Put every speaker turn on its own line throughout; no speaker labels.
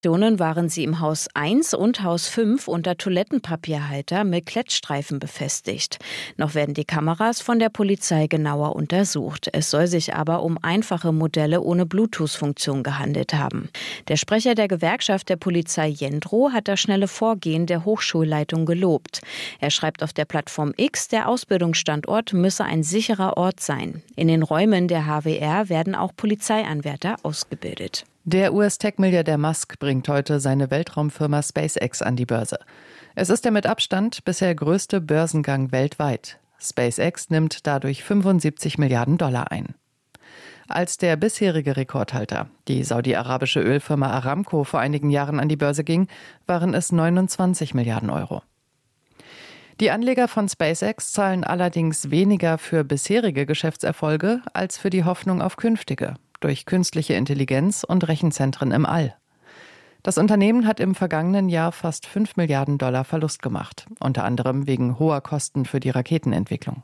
Waren sie im Haus 1 und Haus 5 unter Toilettenpapierhalter mit Klettstreifen befestigt. Noch werden die Kameras von der Polizei genauer untersucht. Es soll sich aber um einfache Modelle ohne Bluetooth-Funktion gehandelt haben. Der Sprecher der Gewerkschaft der Polizei Jendro hat das schnelle Vorgehen der Hochschulleitung gelobt. Er schreibt auf der Plattform X, der Ausbildungsstandort müsse ein sicherer Ort sein. In den Räumen der HWR werden auch Polizeianwärter ausgebildet.
Der US-Tech-Milliardär Musk bringt heute seine Weltraumfirma SpaceX an die Börse. Es ist der mit Abstand bisher größte Börsengang weltweit. SpaceX nimmt dadurch 75 Milliarden Dollar ein. Als der bisherige Rekordhalter, die saudi-arabische Ölfirma Aramco, vor einigen Jahren an die Börse ging, waren es 29 Milliarden Euro. Die Anleger von SpaceX zahlen allerdings weniger für bisherige Geschäftserfolge als für die Hoffnung auf künftige, durch künstliche Intelligenz und Rechenzentren im All. Das Unternehmen hat im vergangenen Jahr fast 5 Milliarden Dollar Verlust gemacht, unter anderem wegen hoher Kosten für die Raketenentwicklung.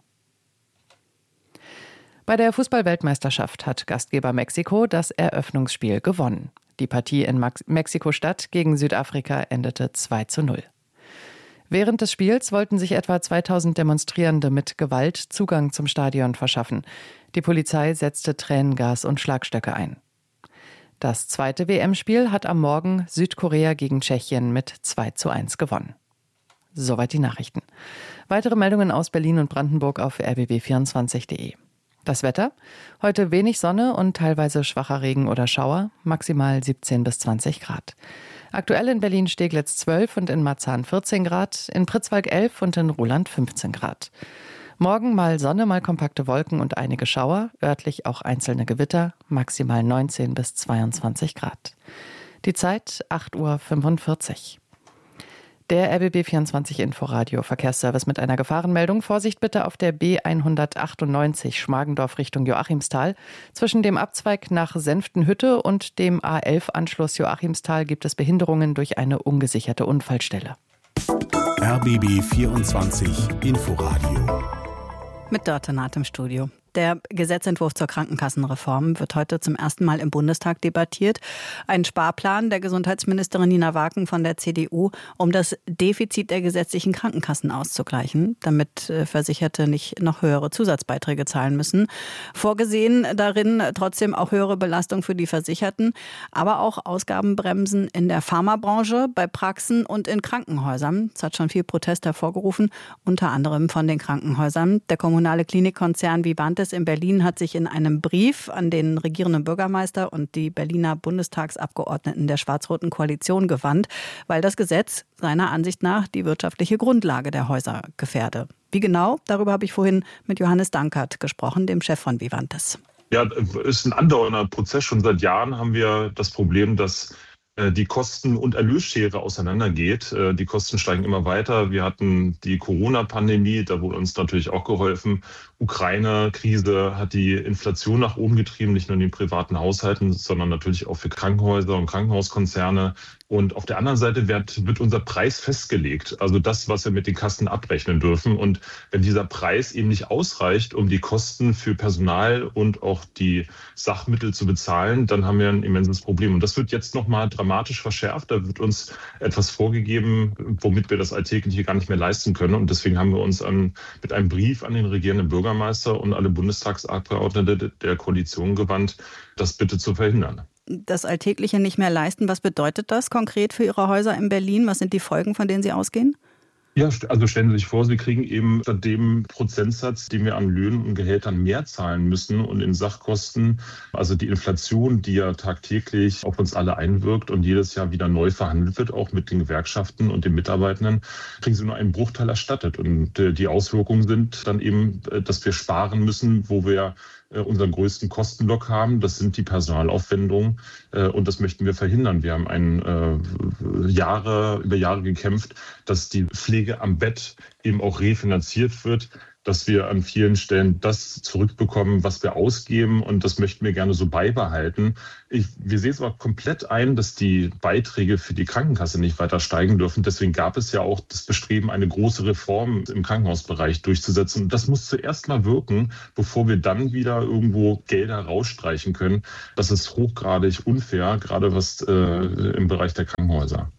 Bei der Fußball-Weltmeisterschaft hat Gastgeber Mexiko das Eröffnungsspiel gewonnen. Die Partie in Mexiko-Stadt gegen Südafrika endete 2:0. Während des Spiels wollten sich etwa 2000 Demonstrierende mit Gewalt Zugang zum Stadion verschaffen. Die Polizei setzte Tränengas und Schlagstöcke ein. Das zweite WM-Spiel hat am Morgen Südkorea gegen Tschechien mit 2:1 gewonnen. Soweit die Nachrichten. Weitere Meldungen aus Berlin und Brandenburg auf rbb24.de. Das Wetter? Heute wenig Sonne und teilweise schwacher Regen oder Schauer, maximal 17 bis 20 Grad. Aktuell in Berlin-Steglitz 12 und in Marzahn 14 Grad, in Pritzwalk 11 und in Ruhland 15 Grad. Morgen mal Sonne, mal kompakte Wolken und einige Schauer, örtlich auch einzelne Gewitter, maximal 19 bis 22 Grad. Die Zeit 8:45 Uhr. Der RBB24 Inforadio Verkehrsservice mit einer Gefahrenmeldung. Vorsicht bitte auf der B198 Schmargendorf Richtung Joachimsthal. Zwischen dem Abzweig nach Senftenhütte und dem A11-Anschluss Joachimsthal gibt es Behinderungen durch eine ungesicherte Unfallstelle.
RBB24 Inforadio.
Mit Dörte Naht im Studio. Der Gesetzentwurf zur Krankenkassenreform wird heute zum ersten Mal im Bundestag debattiert. Ein Sparplan der Gesundheitsministerin Nina Waken von der CDU, um das Defizit der gesetzlichen Krankenkassen auszugleichen, damit Versicherte nicht noch höhere Zusatzbeiträge zahlen müssen. Vorgesehen darin trotzdem auch höhere Belastung für die Versicherten, aber auch Ausgabenbremsen in der Pharmabranche, bei Praxen und in Krankenhäusern. Das hat schon viel Protest hervorgerufen, unter anderem von den Krankenhäusern. Der kommunale Klinikkonzern Vivantes in Berlin hat sich in einem Brief an den regierenden Bürgermeister und die Berliner Bundestagsabgeordneten der schwarz-roten Koalition gewandt, weil das Gesetz seiner Ansicht nach die wirtschaftliche Grundlage der Häuser gefährde. Wie genau? Darüber habe ich vorhin mit Johannes Dankert gesprochen, dem Chef von Vivantes.
Ja, ist ein andauernder Prozess. Schon seit Jahren haben wir das Problem, dass die Kosten- und Erlösschere auseinandergeht. Die Kosten steigen immer weiter. Wir hatten die Corona-Pandemie, da wurde uns natürlich auch geholfen. Ukraine-Krise hat die Inflation nach oben getrieben, nicht nur in den privaten Haushalten, sondern natürlich auch für Krankenhäuser und Krankenhauskonzerne. Und auf der anderen Seite wird unser Preis festgelegt, also das, was wir mit den Kassen abrechnen dürfen. Und wenn dieser Preis eben nicht ausreicht, um die Kosten für Personal und auch die Sachmittel zu bezahlen, dann haben wir ein immenses Problem. Und das wird jetzt nochmal dramatisch verschärft. Da wird uns etwas vorgegeben, womit wir das Alltägliche gar nicht mehr leisten können. Und deswegen haben wir uns mit einem Brief an den regierenden Bürgermeister und alle Bundestagsabgeordnete der Koalition gewandt, das bitte zu verhindern.
Das Alltägliche nicht mehr leisten, was bedeutet das konkret für Ihre Häuser in Berlin? Was sind die Folgen, von denen Sie ausgehen?
Ja, also stellen Sie sich vor, Sie kriegen eben statt dem Prozentsatz, den wir an Löhnen und Gehältern mehr zahlen müssen und in Sachkosten, also die Inflation, die ja tagtäglich auf uns alle einwirkt und jedes Jahr wieder neu verhandelt wird, auch mit den Gewerkschaften und den Mitarbeitenden, kriegen Sie nur einen Bruchteil erstattet. Und die Auswirkungen sind dann eben, dass wir sparen müssen, wo wir unseren größten Kostenblock haben. Das sind die Personalaufwendungen und das möchten wir verhindern. Wir haben über Jahre gekämpft, dass die Pflege am Bett eben auch refinanziert wird. dass wir an vielen Stellen das zurückbekommen, was wir ausgeben. Und das möchten wir gerne so beibehalten. Wir sehen es aber komplett ein, dass die Beiträge für die Krankenkasse nicht weiter steigen dürfen. Deswegen gab es ja auch das Bestreben, eine große Reform im Krankenhausbereich durchzusetzen. Und das muss zuerst mal wirken, bevor wir dann wieder irgendwo Gelder rausstreichen können. Das ist hochgradig unfair, gerade was im Bereich der Krankenhäuser.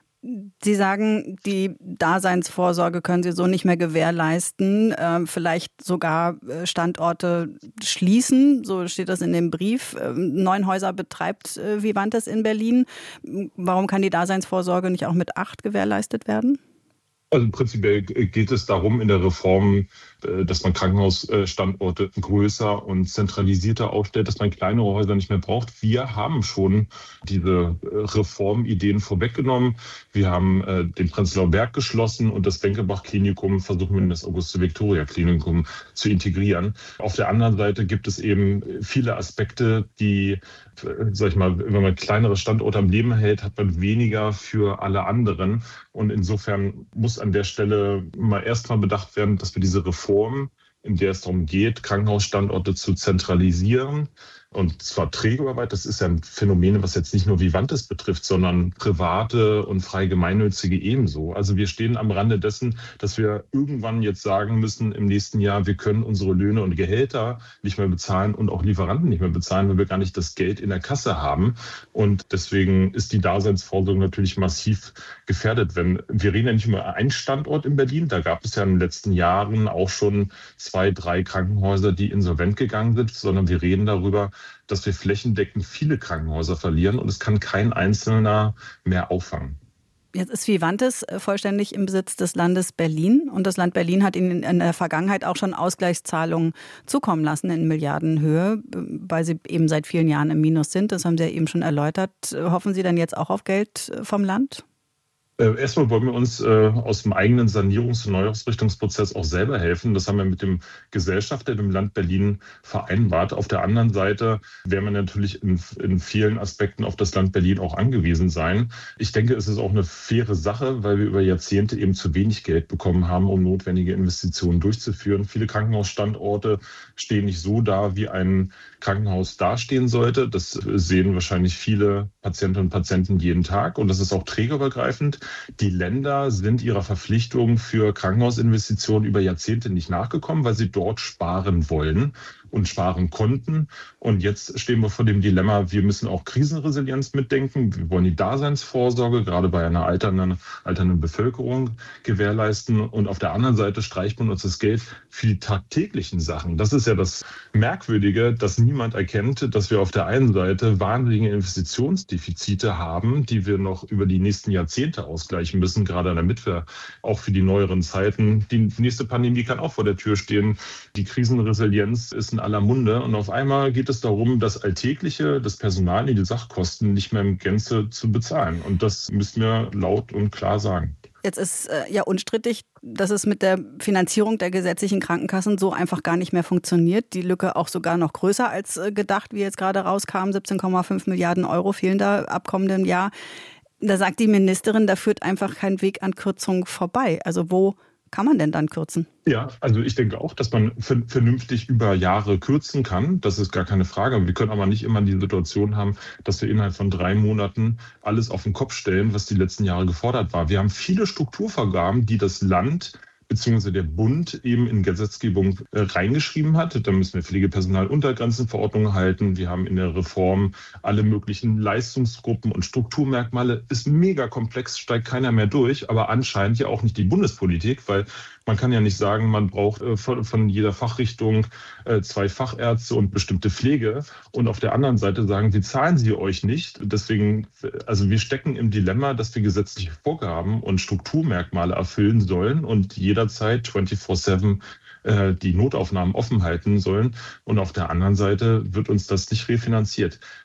Sie sagen, die Daseinsvorsorge können Sie so nicht mehr gewährleisten, vielleicht sogar Standorte schließen, so steht das in dem Brief. 9 Häuser betreibt Vivantes in Berlin. Warum kann die Daseinsvorsorge nicht auch mit 8 gewährleistet werden?
Also prinzipiell geht es darum in der Reform, dass man Krankenhausstandorte größer und zentralisierter aufstellt, dass man kleinere Häuser nicht mehr braucht. Wir haben schon diese Reformideen vorweggenommen. Wir haben den Prenzlauer Berg geschlossen und das Senckenbach-Klinikum versuchen wir in das Auguste-Victoria-Klinikum zu integrieren. Auf der anderen Seite gibt es eben viele Aspekte, die, sag ich mal, wenn man kleinere Standorte am Leben hält, hat man weniger für alle anderen. Und insofern muss an der Stelle mal erstmal bedacht werden, dass wir diese Reform, in der es darum geht, Krankenhausstandorte zu zentralisieren, und zwar trägerarbeit, das ist ja ein Phänomen, was jetzt nicht nur Vivantes betrifft, sondern private und frei gemeinnützige ebenso. Also wir stehen am Rande dessen, dass wir irgendwann jetzt sagen müssen im nächsten Jahr, wir können unsere Löhne und Gehälter nicht mehr bezahlen und auch Lieferanten nicht mehr bezahlen, weil wir gar nicht das Geld in der Kasse haben. Und deswegen ist die Daseinsvorsorge natürlich massiv gefährdet. Wir reden ja nicht über einen Standort in Berlin, da gab es ja in den letzten Jahren auch schon 2, 3 Krankenhäuser, die insolvent gegangen sind, sondern wir reden darüber, dass wir flächendeckend viele Krankenhäuser verlieren und es kann kein Einzelner mehr auffangen.
Jetzt ist Vivantes vollständig im Besitz des Landes Berlin und das Land Berlin hat Ihnen in der Vergangenheit auch schon Ausgleichszahlungen zukommen lassen in Milliardenhöhe, weil Sie eben seit vielen Jahren im Minus sind. Das haben Sie ja eben schon erläutert. Hoffen Sie dann jetzt auch auf Geld vom Land?
Erstmal wollen wir uns aus dem eigenen Sanierungs- und Neuausrichtungsprozess auch selber helfen. Das haben wir mit dem Gesellschafter, dem Land Berlin, vereinbart. Auf der anderen Seite werden wir natürlich in vielen Aspekten auf das Land Berlin auch angewiesen sein. Ich denke, es ist auch eine faire Sache, weil wir über Jahrzehnte eben zu wenig Geld bekommen haben, um notwendige Investitionen durchzuführen. Viele Krankenhausstandorte stehen nicht so da, wie ein Krankenhaus dastehen sollte. Das sehen wahrscheinlich viele Patientinnen und Patienten jeden Tag und das ist auch trägerübergreifend. Die Länder sind ihrer Verpflichtung für Krankenhausinvestitionen über Jahrzehnte nicht nachgekommen, weil sie dort sparen wollen und sparen konnten. Und jetzt stehen wir vor dem Dilemma, wir müssen auch Krisenresilienz mitdenken. Wir wollen die Daseinsvorsorge gerade bei einer alternden Bevölkerung gewährleisten. Und auf der anderen Seite streicht man uns das Geld für die tagtäglichen Sachen. Das ist ja das Merkwürdige, dass niemand erkennt, dass wir auf der einen Seite wahnsinnige Investitionsdefizite haben, die wir noch über die nächsten Jahrzehnte ausgleichen müssen, gerade damit wir auch für die neueren Zeiten, die nächste Pandemie kann auch vor der Tür stehen. Die Krisenresilienz ist in aller Munde und auf einmal geht es darum, das Alltägliche, das Personal, die Sachkosten nicht mehr in Gänze zu bezahlen. Und das müssen wir laut und klar sagen.
Jetzt ist ja unstrittig, dass es mit der Finanzierung der gesetzlichen Krankenkassen so einfach gar nicht mehr funktioniert. Die Lücke auch sogar noch größer als gedacht, wie jetzt gerade rauskam. 17,5 Milliarden Euro fehlen da ab kommendem Jahr. Da sagt die Ministerin, da führt einfach kein Weg an Kürzungen vorbei. Also wo kann man denn dann kürzen?
Ja, also ich denke auch, dass man vernünftig über Jahre kürzen kann. Das ist gar keine Frage. Wir können aber nicht immer die Situation haben, dass wir innerhalb von 3 Monaten alles auf den Kopf stellen, was die letzten Jahre gefordert war. Wir haben viele Strukturvorgaben, die das Land beziehungsweise der Bund eben in Gesetzgebung reingeschrieben hat. Da müssen wir Pflegepersonaluntergrenzenverordnungen halten. Wir haben in der Reform alle möglichen Leistungsgruppen und Strukturmerkmale. Ist mega komplex, steigt keiner mehr durch, aber anscheinend ja auch nicht die Bundespolitik, weil man kann ja nicht sagen, man braucht von jeder Fachrichtung 2 Fachärzte und bestimmte Pflege. Und auf der anderen Seite sagen, wir zahlen sie euch nicht. Deswegen, also wir stecken im Dilemma, dass wir gesetzliche Vorgaben und Strukturmerkmale erfüllen sollen und jederzeit 24/7 die Notaufnahmen offen halten sollen. Und auf der anderen Seite wird uns das nicht refinanziert.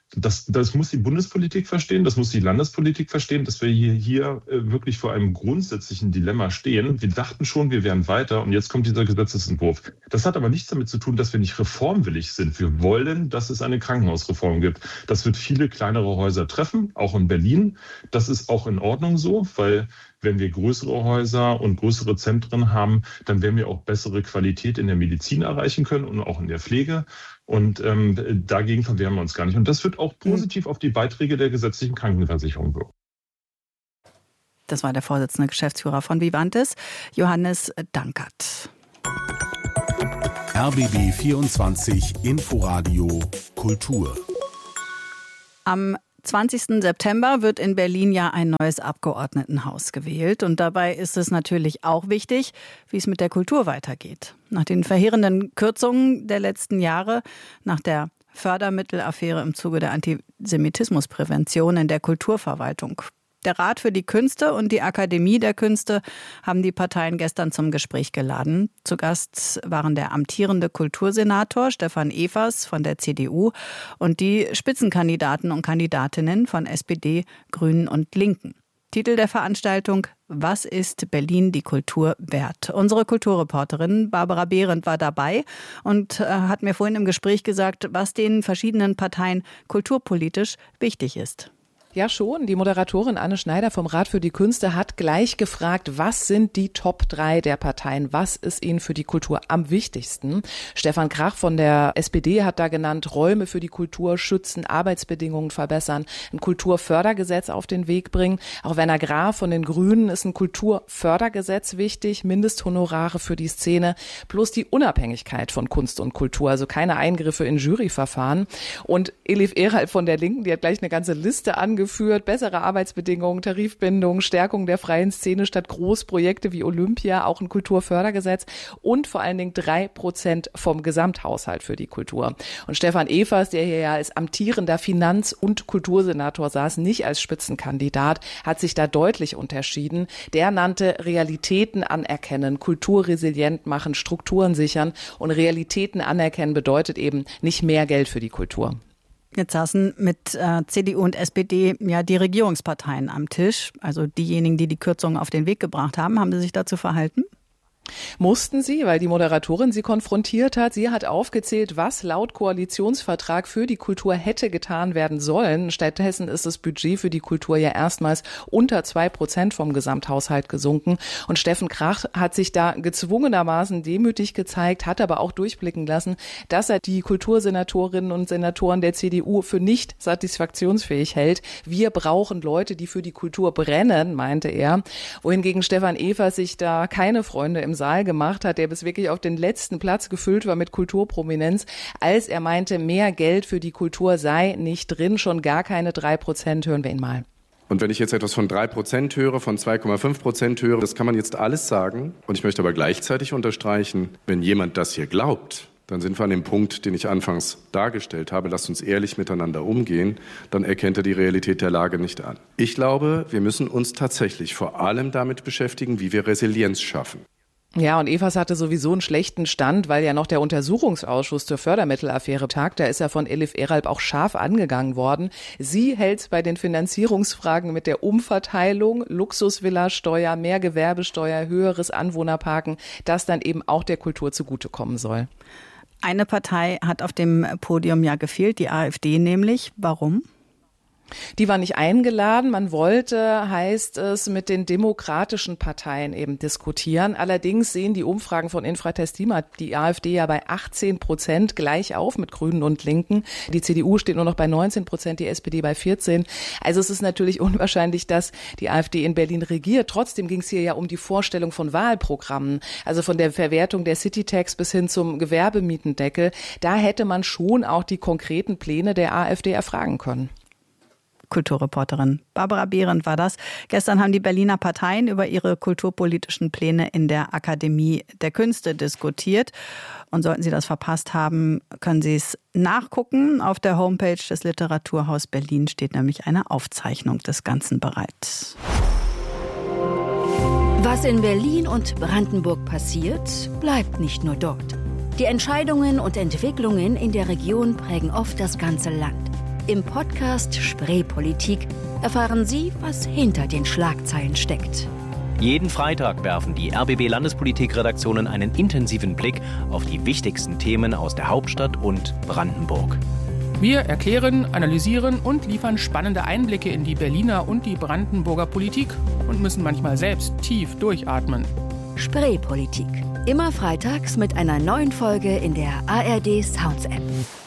Das muss die Bundespolitik verstehen, das muss die Landespolitik verstehen, dass wir hier wirklich vor einem grundsätzlichen Dilemma stehen. Wir dachten schon, wir wären weiter und jetzt kommt dieser Gesetzesentwurf. Das hat aber nichts damit zu tun, dass wir nicht reformwillig sind. Wir wollen, dass es eine Krankenhausreform gibt. Das wird viele kleinere Häuser treffen, auch in Berlin. Das ist auch in Ordnung so, weil wenn wir größere Häuser und größere Zentren haben, dann werden wir auch bessere Qualität in der Medizin erreichen können und auch in der Pflege. Und dagegen verwehren wir uns gar nicht. Und das wird auch positiv auf die Beiträge der gesetzlichen Krankenversicherung wirken.
Das war der Vorsitzende Geschäftsführer von Vivantes, Johannes Dankert.
RBB 24 Inforadio Kultur.
Am 20. September wird in Berlin ja ein neues Abgeordnetenhaus gewählt. Und dabei ist es natürlich auch wichtig, wie es mit der Kultur weitergeht. Nach den verheerenden Kürzungen der letzten Jahre, nach der Fördermittelaffäre im Zuge der Antisemitismusprävention in der Kulturverwaltung. Der Rat für die Künste und die Akademie der Künste haben die Parteien gestern zum Gespräch geladen. Zu Gast waren der amtierende Kultursenator Stefan Evers von der CDU und die Spitzenkandidaten und Kandidatinnen von SPD, Grünen und Linken. Titel der Veranstaltung: Was ist Berlin die Kultur wert? Unsere Kulturreporterin Barbara Behrendt war dabei und hat mir vorhin im Gespräch gesagt, was den verschiedenen Parteien kulturpolitisch wichtig ist.
Ja schon, die Moderatorin Anne Schneider vom Rat für die Künste hat gleich gefragt, was sind die Top 3 der Parteien, was ist ihnen für die Kultur am wichtigsten? Stefan Krach von der SPD hat da genannt, Räume für die Kultur schützen, Arbeitsbedingungen verbessern, ein Kulturfördergesetz auf den Weg bringen. Auch Werner Graf von den Grünen ist ein Kulturfördergesetz wichtig, Mindesthonorare für die Szene, plus die Unabhängigkeit von Kunst und Kultur, also keine Eingriffe in Juryverfahren. Und Elif Erhal von der Linken, die hat gleich eine ganze Liste angeführt, bessere Arbeitsbedingungen, Tarifbindung, Stärkung der freien Szene statt Großprojekte wie Olympia, auch ein Kulturfördergesetz und vor allen Dingen 3% vom Gesamthaushalt für die Kultur. Und Stefan Evers, der hier ja als amtierender Finanz- und Kultursenator saß, nicht als Spitzenkandidat, hat sich da deutlich unterschieden. Der nannte Realitäten anerkennen, Kultur resilient machen, Strukturen sichern und Realitäten anerkennen bedeutet eben nicht mehr Geld für die Kultur.
Jetzt saßen mit CDU und SPD ja die Regierungsparteien am Tisch, also diejenigen, die die Kürzungen auf den Weg gebracht haben. Haben Sie sich dazu verhalten?
Mussten sie, weil die Moderatorin sie konfrontiert hat. Sie hat aufgezählt, was laut Koalitionsvertrag für die Kultur hätte getan werden sollen. Stattdessen ist das Budget für die Kultur ja erstmals unter 2% vom Gesamthaushalt gesunken. Und Steffen Krach hat sich da gezwungenermaßen demütig gezeigt, hat aber auch durchblicken lassen, dass er die Kultursenatorinnen und Senatoren der CDU für nicht satisfaktionsfähig hält. Wir brauchen Leute, die für die Kultur brennen, meinte er. Wohingegen Stefan Evers sich da keine Freunde im Saal gemacht hat, der bis wirklich auf den letzten Platz gefüllt war mit Kulturprominenz, als er meinte, mehr Geld für die Kultur sei nicht drin, schon gar keine 3%. Hören wir ihn mal.
Und wenn ich jetzt etwas von 3% höre, von 2,5% höre, das kann man jetzt alles sagen. Und ich möchte aber gleichzeitig unterstreichen, wenn jemand das hier glaubt, dann sind wir an dem Punkt, den ich anfangs dargestellt habe. Lasst uns ehrlich miteinander umgehen, dann erkennt er die Realität der Lage nicht an. Ich glaube, wir müssen uns tatsächlich vor allem damit beschäftigen, wie wir Resilienz schaffen.
Ja, und Evers hatte sowieso einen schlechten Stand, weil ja noch der Untersuchungsausschuss zur Fördermittelaffäre tagt. Da ist er von Elif Erhal auch scharf angegangen worden. Sie hält bei den Finanzierungsfragen mit der Umverteilung, Luxusvilla-Steuer, mehr Gewerbesteuer, höheres Anwohnerparken, das dann eben auch der Kultur zugutekommen soll.
Eine Partei hat auf dem Podium ja gefehlt, die AfD nämlich. Warum?
Die war nicht eingeladen. Man wollte, heißt es, mit den demokratischen Parteien eben diskutieren. Allerdings sehen die Umfragen von Infratestima die AfD ja bei 18% gleich auf mit Grünen und Linken. Die CDU steht nur noch bei 19%, die SPD bei 14%. Also es ist natürlich unwahrscheinlich, dass die AfD in Berlin regiert. Trotzdem ging es hier ja um die Vorstellung von Wahlprogrammen, also von der Verwertung der Citytax bis hin zum Gewerbemietendeckel. Da hätte man schon auch die konkreten Pläne der AfD erfragen können.
Kulturreporterin Barbara Behrendt war das. Gestern haben die Berliner Parteien über ihre kulturpolitischen Pläne in der Akademie der Künste diskutiert. Und sollten Sie das verpasst haben, können Sie es nachgucken. Auf der Homepage des Literaturhaus Berlin steht nämlich eine Aufzeichnung des Ganzen bereit.
Was in Berlin und Brandenburg passiert, bleibt nicht nur dort. Die Entscheidungen und Entwicklungen in der Region prägen oft das ganze Land. Im Podcast Spreepolitik erfahren Sie, was hinter den Schlagzeilen steckt.
Jeden Freitag werfen die RBB-Landespolitik-Redaktionen einen intensiven Blick auf die wichtigsten Themen aus der Hauptstadt und Brandenburg.
Wir erklären, analysieren und liefern spannende Einblicke in die Berliner und die Brandenburger Politik und müssen manchmal selbst tief durchatmen.
Spreepolitik. Immer freitags mit einer neuen Folge in der ARD Sounds App.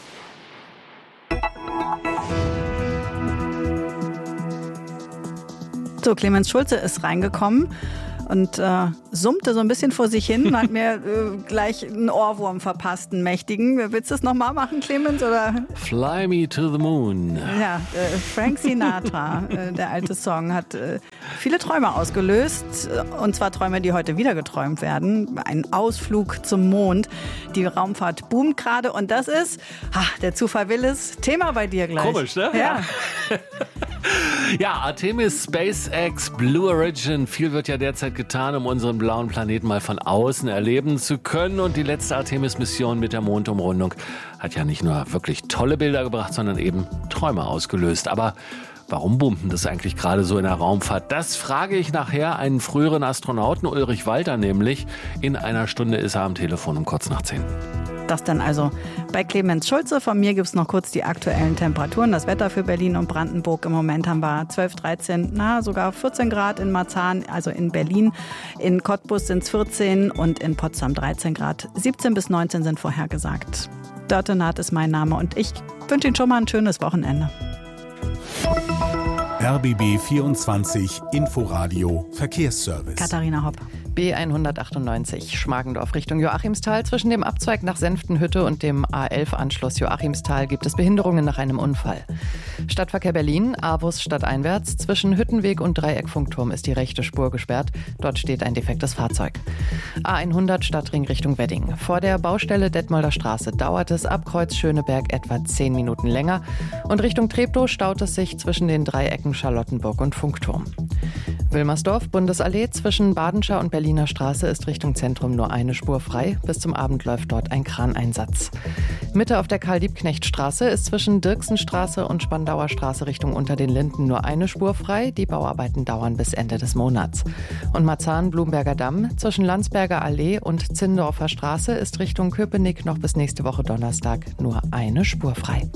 So, Clemens Schulze ist reingekommen und summte so ein bisschen vor sich hin und hat mir gleich einen Ohrwurm verpasst, einen mächtigen. Willst du das nochmal machen, Clemens? Oder?
Fly me to the moon.
Ja, Frank Sinatra, der alte Song, hat viele Träume ausgelöst. Und zwar Träume, die heute wieder geträumt werden. Ein Ausflug zum Mond. Die Raumfahrt boomt gerade und das ist, der Zufall will es, Thema bei dir gleich.
Komisch, ne?
Ja.
Ja, Artemis, SpaceX, Blue Origin. Viel wird ja derzeit getan, um unseren blauen Planeten mal von außen erleben zu können. Und die letzte Artemis-Mission mit der Mondumrundung hat ja nicht nur wirklich tolle Bilder gebracht, sondern eben Träume ausgelöst. Aber warum boomt das eigentlich gerade so in der Raumfahrt? Das frage ich nachher einen früheren Astronauten, Ulrich Walter nämlich. In einer Stunde ist er am Telefon um kurz nach 10.
Das dann also bei Clemens Schulze. Von mir gibt es noch kurz die aktuellen Temperaturen. Das Wetter für Berlin und Brandenburg. Im Moment haben wir 12, 13, sogar 14 Grad in Marzahn, also in Berlin. In Cottbus sind es 14 und in Potsdam 13 Grad. 17 bis 19 sind vorhergesagt. Dörte Naht ist mein Name und ich wünsche Ihnen schon mal ein schönes Wochenende.
RBB 24 Inforadio Verkehrsservice.
Katharina Hopp.
B198 Schmargendorf Richtung Joachimsthal. Zwischen dem Abzweig nach Senftenhütte und dem A11-Anschluss Joachimsthal gibt es Behinderungen nach einem Unfall. Stadtverkehr Berlin, A-Bus stadteinwärts. Zwischen Hüttenweg und Dreieckfunkturm ist die rechte Spur gesperrt. Dort steht ein defektes Fahrzeug. A100 Stadtring Richtung Wedding. Vor der Baustelle Detmolder Straße dauert es ab Kreuz Schöneberg etwa 10 Minuten länger. Und Richtung Treptow staut es sich zwischen den Dreiecken Charlottenburg und Funkturm. Wilmersdorf, Bundesallee, zwischen Badenscher und Berliner Straße ist Richtung Zentrum nur eine Spur frei. Bis zum Abend läuft dort ein Kraneinsatz. Mitte auf der Karl-Liebknecht-Straße ist zwischen Dirksenstraße und Spandauer Straße Richtung Unter den Linden nur eine Spur frei. Die Bauarbeiten dauern bis Ende des Monats. Und Marzahn-Blumberger Damm, zwischen Landsberger Allee und Zindorfer Straße ist Richtung Köpenick noch bis nächste Woche Donnerstag nur eine Spur frei.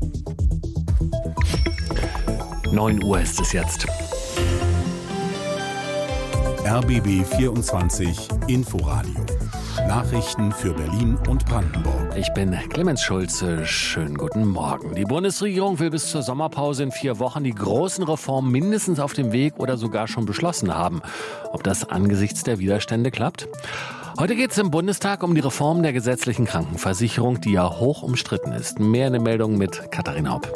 9 Uhr ist es jetzt.
RBB 24 Inforadio. Nachrichten für Berlin und Brandenburg.
Ich bin Clemens Schulze. Schönen guten Morgen. Die Bundesregierung will bis zur Sommerpause in 4 Wochen die großen Reformen mindestens auf dem Weg oder sogar schon beschlossen haben. Ob das angesichts der Widerstände klappt? Heute geht es im Bundestag um die Reform der gesetzlichen Krankenversicherung, die ja hoch umstritten ist. Mehr in der Meldung mit Katharina Hopp.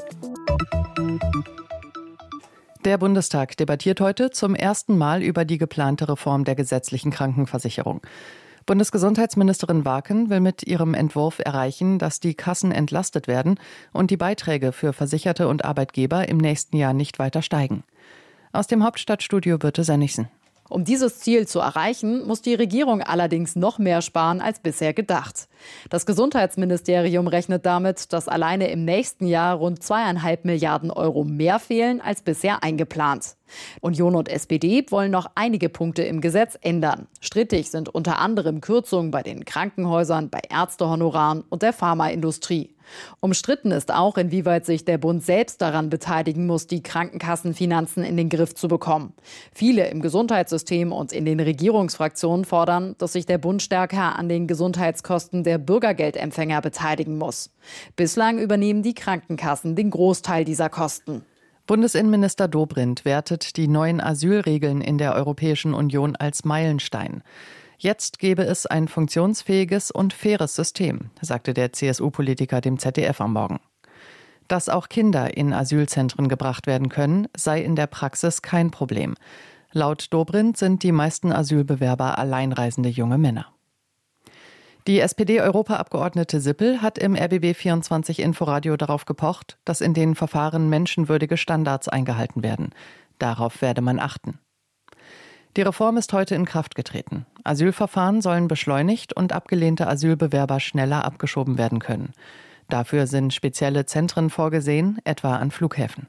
Der Bundestag debattiert heute zum ersten Mal über die geplante Reform der gesetzlichen Krankenversicherung. Bundesgesundheitsministerin Waken will mit ihrem Entwurf erreichen, dass die Kassen entlastet werden und die Beiträge für Versicherte und Arbeitgeber im nächsten Jahr nicht weiter steigen. Aus dem Hauptstadtstudio Birte Sönnigsen.
Um dieses Ziel zu erreichen, muss die Regierung allerdings noch mehr sparen als bisher gedacht. Das Gesundheitsministerium rechnet damit, dass alleine im nächsten Jahr rund 2,5 Milliarden Euro mehr fehlen als bisher eingeplant. Union und SPD wollen noch einige Punkte im Gesetz ändern. Strittig sind unter anderem Kürzungen bei den Krankenhäusern, bei Ärztehonoraren und der Pharmaindustrie. Umstritten ist auch, inwieweit sich der Bund selbst daran beteiligen muss, die Krankenkassenfinanzen in den Griff zu bekommen. Viele im Gesundheitssystem und in den Regierungsfraktionen fordern, dass sich der Bund stärker an den Gesundheitskosten der Bürgergeldempfänger beteiligen muss. Bislang übernehmen die Krankenkassen den Großteil dieser Kosten.
Bundesinnenminister Dobrindt wertet die neuen Asylregeln in der Europäischen Union als Meilenstein. Jetzt gebe es ein funktionsfähiges und faires System, sagte der CSU-Politiker dem ZDF am Morgen. Dass auch Kinder in Asylzentren gebracht werden können, sei in der Praxis kein Problem. Laut Dobrindt sind die meisten Asylbewerber alleinreisende junge Männer. Die SPD-Europaabgeordnete Sippel hat im RBB24 Inforadio darauf gepocht, dass in den Verfahren menschenwürdige Standards eingehalten werden. Darauf werde man achten. Die Reform ist heute in Kraft getreten. Asylverfahren sollen beschleunigt und abgelehnte Asylbewerber schneller abgeschoben werden können. Dafür sind spezielle Zentren vorgesehen, etwa an Flughäfen.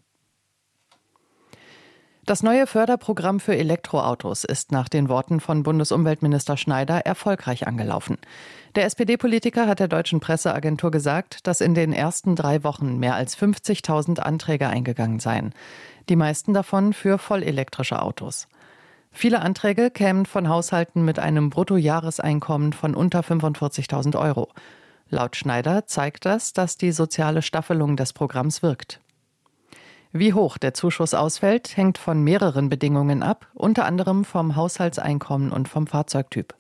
Das neue Förderprogramm für Elektroautos ist nach den Worten von Bundesumweltminister Schneider erfolgreich angelaufen. Der SPD-Politiker hat der deutschen Presseagentur gesagt, dass in den ersten 3 Wochen mehr als 50.000 Anträge eingegangen seien. Die meisten davon für vollelektrische Autos. Viele Anträge kämen von Haushalten mit einem Bruttojahreseinkommen von unter 45.000 Euro. Laut Schneider zeigt das, dass die soziale Staffelung des Programms wirkt. Wie hoch der Zuschuss ausfällt, hängt von mehreren Bedingungen ab, unter anderem vom Haushaltseinkommen und vom Fahrzeugtyp.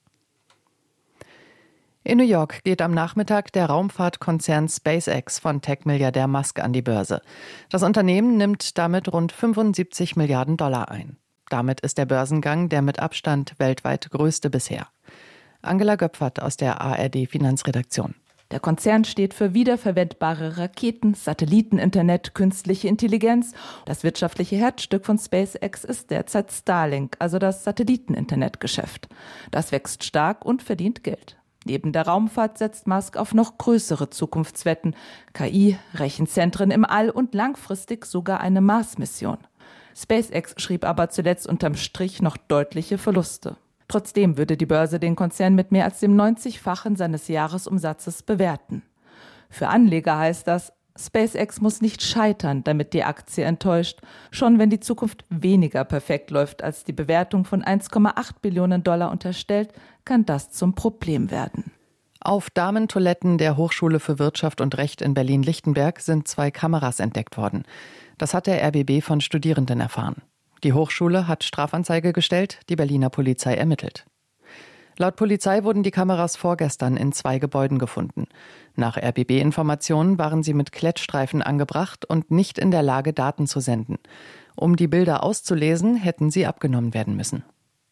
In New York geht am Nachmittag der Raumfahrtkonzern SpaceX von Tech-Milliardär Musk an die Börse. Das Unternehmen nimmt damit rund 75 Milliarden Dollar ein. Damit ist der Börsengang der mit Abstand weltweit größte bisher. Angela Göpfert aus der ARD-Finanzredaktion.
Der Konzern steht für wiederverwendbare Raketen, Satelliteninternet, künstliche Intelligenz. Das wirtschaftliche Herzstück von SpaceX ist derzeit Starlink, also das Satelliteninternetgeschäft. Das wächst stark und verdient Geld. Neben der Raumfahrt setzt Musk auf noch größere Zukunftswetten, KI, Rechenzentren im All und langfristig sogar eine Mars-Mission. SpaceX schrieb aber zuletzt unterm Strich noch deutliche Verluste. Trotzdem würde die Börse den Konzern mit mehr als dem 90-fachen seines Jahresumsatzes bewerten. Für Anleger heißt das, SpaceX muss nicht scheitern, damit die Aktie enttäuscht. Schon wenn die Zukunft weniger perfekt läuft, als die Bewertung von 1,8 Billionen Dollar unterstellt, kann das zum Problem werden.
Auf Damentoiletten der Hochschule für Wirtschaft und Recht in Berlin-Lichtenberg sind 2 Kameras entdeckt worden. Das hat der RBB von Studierenden erfahren. Die Hochschule hat Strafanzeige gestellt, die Berliner Polizei ermittelt. Laut Polizei wurden die Kameras vorgestern in 2 Gebäuden gefunden. Nach RBB-Informationen waren sie mit Klettstreifen angebracht und nicht in der Lage, Daten zu senden. Um die Bilder auszulesen, hätten sie abgenommen werden müssen.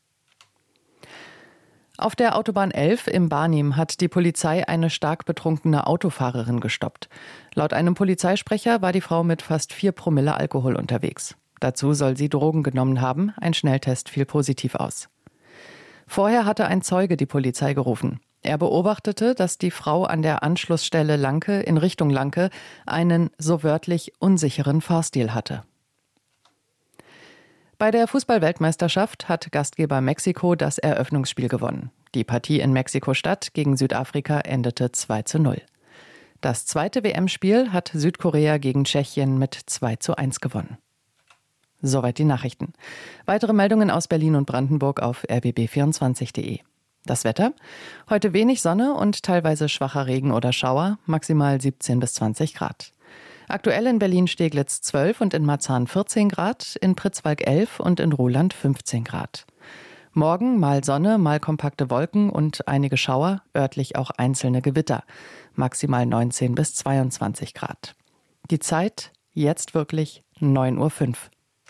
Auf der Autobahn 11 im Barnim hat die Polizei eine stark betrunkene Autofahrerin gestoppt. Laut einem Polizeisprecher war die Frau mit fast 4 Promille Alkohol unterwegs. Dazu soll sie Drogen genommen haben. Ein Schnelltest fiel positiv aus. Vorher hatte ein Zeuge die Polizei gerufen. Er beobachtete, dass die Frau an der Anschlussstelle Lanke in Richtung Lanke einen, so wörtlich, unsicheren Fahrstil hatte. Bei der Fußball-Weltmeisterschaft hat Gastgeber Mexiko das Eröffnungsspiel gewonnen. Die Partie in Mexiko-Stadt gegen Südafrika endete 2:0. Das zweite WM-Spiel hat Südkorea gegen Tschechien mit 2:1 gewonnen. Soweit die Nachrichten. Weitere Meldungen aus Berlin und Brandenburg auf rbb24.de. Das Wetter? Heute wenig Sonne und teilweise schwacher Regen oder Schauer, maximal 17 bis 20 Grad. Aktuell in Berlin-Steglitz 12 und in Marzahn 14 Grad, in Pritzwalk 11 und in Ruhland 15 Grad. Morgen mal Sonne, mal kompakte Wolken und einige Schauer, örtlich auch einzelne Gewitter, maximal 19 bis 22 Grad. Die Zeit jetzt wirklich 9:05 Uhr.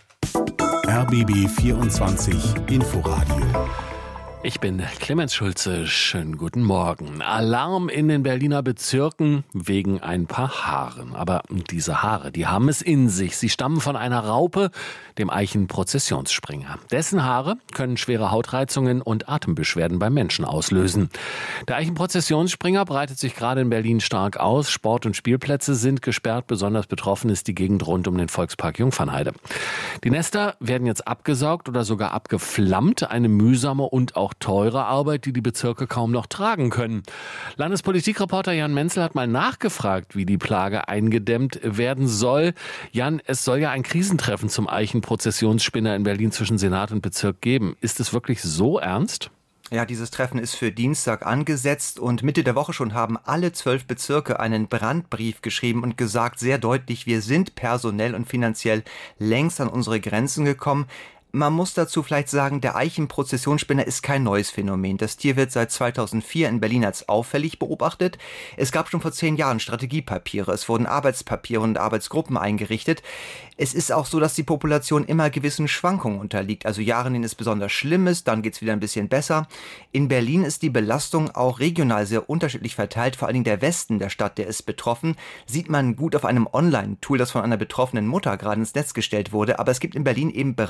RBB 24 Inforadio.
Ich bin Clemens Schulze. Schönen guten Morgen. Alarm in den Berliner Bezirken wegen ein paar Haaren. Aber diese Haare, die haben es in sich. Sie stammen von einer Raupe, dem Eichenprozessionsspringer. Dessen Haare können schwere Hautreizungen und Atembeschwerden beim Menschen auslösen. Der Eichenprozessionsspringer breitet sich gerade in Berlin stark aus. Sport- und Spielplätze sind gesperrt. Besonders betroffen ist die Gegend rund um den Volkspark Jungfernheide. Die Nester werden jetzt abgesaugt oder sogar abgeflammt. Eine mühsame und auch teure Arbeit, die die Bezirke kaum noch tragen können. Landespolitikreporter Jan Menzel hat mal nachgefragt, wie die Plage eingedämmt werden soll. Jan, es soll ja ein Krisentreffen zum Eichenprozessionsspinner in Berlin zwischen Senat und Bezirk geben. Ist es wirklich so ernst?
Ja, dieses Treffen ist für Dienstag angesetzt und Mitte der Woche schon haben alle 12 Bezirke einen Brandbrief geschrieben und gesagt, sehr deutlich, wir sind personell und finanziell längst an unsere Grenzen gekommen. Man muss dazu vielleicht sagen, der Eichenprozessionsspinner ist kein neues Phänomen. Das Tier wird seit 2004 in Berlin als auffällig beobachtet. Es gab schon vor 10 Jahren Strategiepapiere, es wurden Arbeitspapiere und Arbeitsgruppen eingerichtet. Es ist auch so, dass die Population immer gewissen Schwankungen unterliegt. Also Jahre, in denen es besonders schlimm ist, dann geht es wieder ein bisschen besser. In Berlin ist die Belastung auch regional sehr unterschiedlich verteilt. Vor allen Dingen der Westen der Stadt, der ist betroffen. Sieht man gut auf einem Online-Tool, das von einer betroffenen Mutter gerade ins Netz gestellt wurde. Aber es gibt in Berlin eben Bereiche,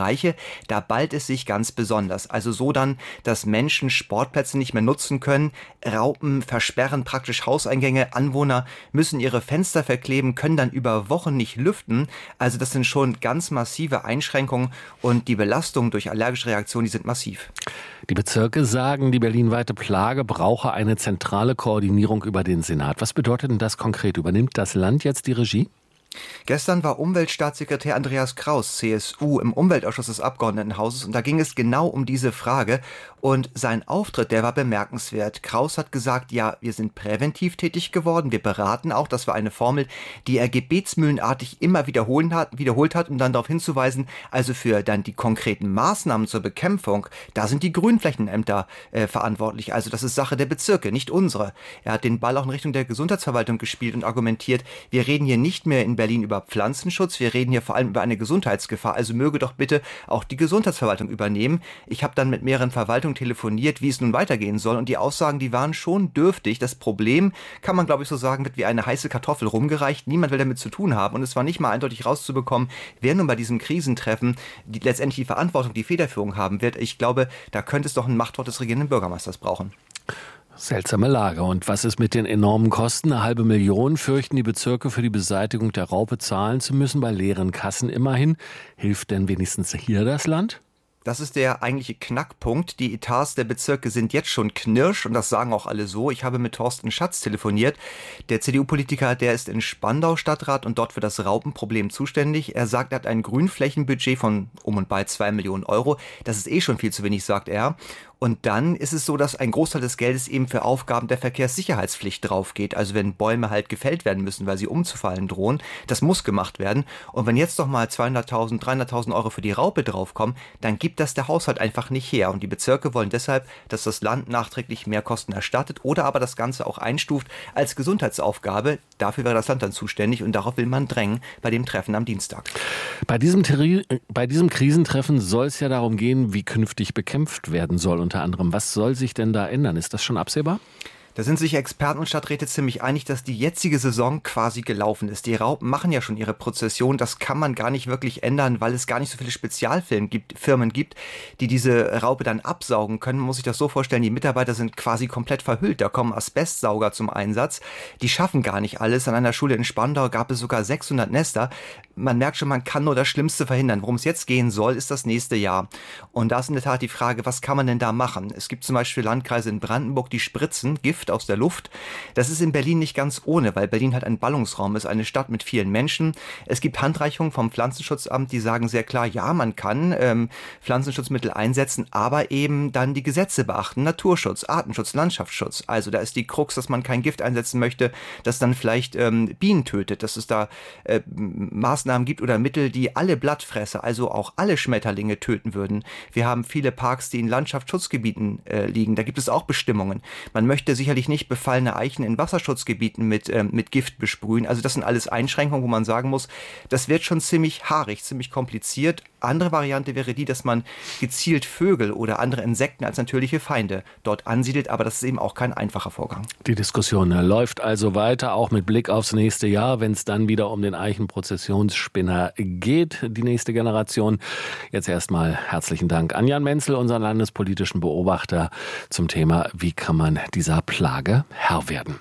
da ballt es sich ganz besonders. Also so dann, dass Menschen Sportplätze nicht mehr nutzen können, Raupen versperren praktisch Hauseingänge, Anwohner müssen ihre Fenster verkleben, können dann über Wochen nicht lüften. Also das sind schon ganz massive Einschränkungen und die Belastungen durch allergische Reaktionen, die sind massiv.
Die Bezirke sagen, die berlinweite Plage brauche eine zentrale Koordinierung über den Senat. Was bedeutet denn das konkret? Übernimmt das Land jetzt die Regie?
Gestern war Umweltstaatssekretär Andreas Kraus, CSU, im Umweltausschuss des Abgeordnetenhauses und da ging es genau um diese Frage und sein Auftritt, der war bemerkenswert. Kraus hat gesagt, ja, wir sind präventiv tätig geworden, wir beraten auch, das war eine Formel, die er gebetsmühlenartig immer wiederholt hat, um dann darauf hinzuweisen, also für dann die konkreten Maßnahmen zur Bekämpfung, da sind die Grünflächenämter verantwortlich, also das ist Sache der Bezirke, nicht unsere. Er hat den Ball auch in Richtung der Gesundheitsverwaltung gespielt und argumentiert, wir reden hier nicht mehr in Berlin über Pflanzenschutz, wir reden hier vor allem über eine Gesundheitsgefahr, also möge doch bitte auch die Gesundheitsverwaltung übernehmen. Ich habe dann mit mehreren Verwaltungen telefoniert, wie es nun weitergehen soll und die Aussagen, die waren schon dürftig. Das Problem, kann man glaube ich so sagen, wird wie eine heiße Kartoffel rumgereicht. Niemand will damit zu tun haben und es war nicht mal eindeutig rauszubekommen, wer nun bei diesem Krisentreffen letztendlich die Verantwortung, die Federführung haben wird. Ich glaube, da könnte es doch ein Machtwort des regierenden Bürgermeisters brauchen.
Seltsame Lage. Und was ist mit den enormen Kosten? 500 Millionen fürchten die Bezirke für die Beseitigung der Raupe zahlen zu müssen, bei leeren Kassen immerhin. Hilft denn wenigstens hier das Land?
Das ist der eigentliche Knackpunkt. Die Etats der Bezirke sind jetzt schon knirsch und das sagen auch alle so. Ich habe mit Thorsten Schatz telefoniert. Der CDU-Politiker, der ist in Spandau Stadtrat und dort für das Raupenproblem zuständig. Er sagt, er hat ein Grünflächenbudget von um und bei 2 Millionen Euro. Das ist eh schon viel zu wenig, sagt er. Und dann ist es so, dass ein Großteil des Geldes eben für Aufgaben der Verkehrssicherheitspflicht drauf geht. Also wenn Bäume halt gefällt werden müssen, weil sie umzufallen drohen, das muss gemacht werden. Und wenn jetzt doch mal 200.000, 300.000 Euro für die Raupe draufkommen, dann gibt das der Haushalt einfach nicht her. Und die Bezirke wollen deshalb, dass das Land nachträglich mehr Kosten erstattet oder aber das Ganze auch einstuft als Gesundheitsaufgabe. Dafür wäre das Land dann zuständig und darauf will man drängen bei dem Treffen am Dienstag.
Bei diesem Krisentreffen soll es ja darum gehen, wie künftig bekämpft werden soll. Unter anderem, was soll sich denn da ändern? Ist das schon absehbar?
Da sind sich Experten und Stadträte ziemlich einig, dass die jetzige Saison quasi gelaufen ist. Die Raupen machen ja schon ihre Prozession. Das kann man gar nicht wirklich ändern, weil es gar nicht so viele Spezialfirmen gibt, die diese Raupe dann absaugen können. Man muss sich das so vorstellen, die Mitarbeiter sind quasi komplett verhüllt. Da kommen Asbestsauger zum Einsatz. Die schaffen gar nicht alles. An einer Schule in Spandau gab es sogar 600 Nester. Man merkt schon, man kann nur das Schlimmste verhindern. Worum es jetzt gehen soll, ist das nächste Jahr. Und da ist in der Tat die Frage, was kann man denn da machen? Es gibt zum Beispiel Landkreise in Brandenburg, die spritzen Gift aus der Luft. Das ist in Berlin nicht ganz ohne, weil Berlin halt ein Ballungsraum ist, eine Stadt mit vielen Menschen. Es gibt Handreichungen vom Pflanzenschutzamt, die sagen sehr klar, ja, man kann Pflanzenschutzmittel einsetzen, aber eben dann die Gesetze beachten. Naturschutz, Artenschutz, Landschaftsschutz. Also da ist die Krux, dass man kein Gift einsetzen möchte, das dann vielleicht Bienen tötet, dass es da Maßnahmen gibt oder Mittel, die alle Blattfresser, also auch alle Schmetterlinge töten würden. Wir haben viele Parks, die in Landschaftsschutzgebieten liegen. Da gibt es auch Bestimmungen. Man möchte sicherlich nicht befallene Eichen in Wasserschutzgebieten mit Gift besprühen. Also das sind alles Einschränkungen, wo man sagen muss, das wird schon ziemlich haarig, ziemlich kompliziert. Andere Variante wäre die, dass man gezielt Vögel oder andere Insekten als natürliche Feinde dort ansiedelt, aber das ist eben auch kein einfacher Vorgang.
Die Diskussion läuft also weiter, auch mit Blick aufs nächste Jahr, wenn es dann wieder um den Eichenprozessionsspinner geht, die nächste Generation. Jetzt erstmal herzlichen Dank an Jan Menzel, unseren landespolitischen Beobachter, zum Thema, wie kann man dieser Plage Herr werden.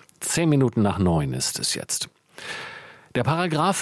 8:10 ist es jetzt. Der Paragraph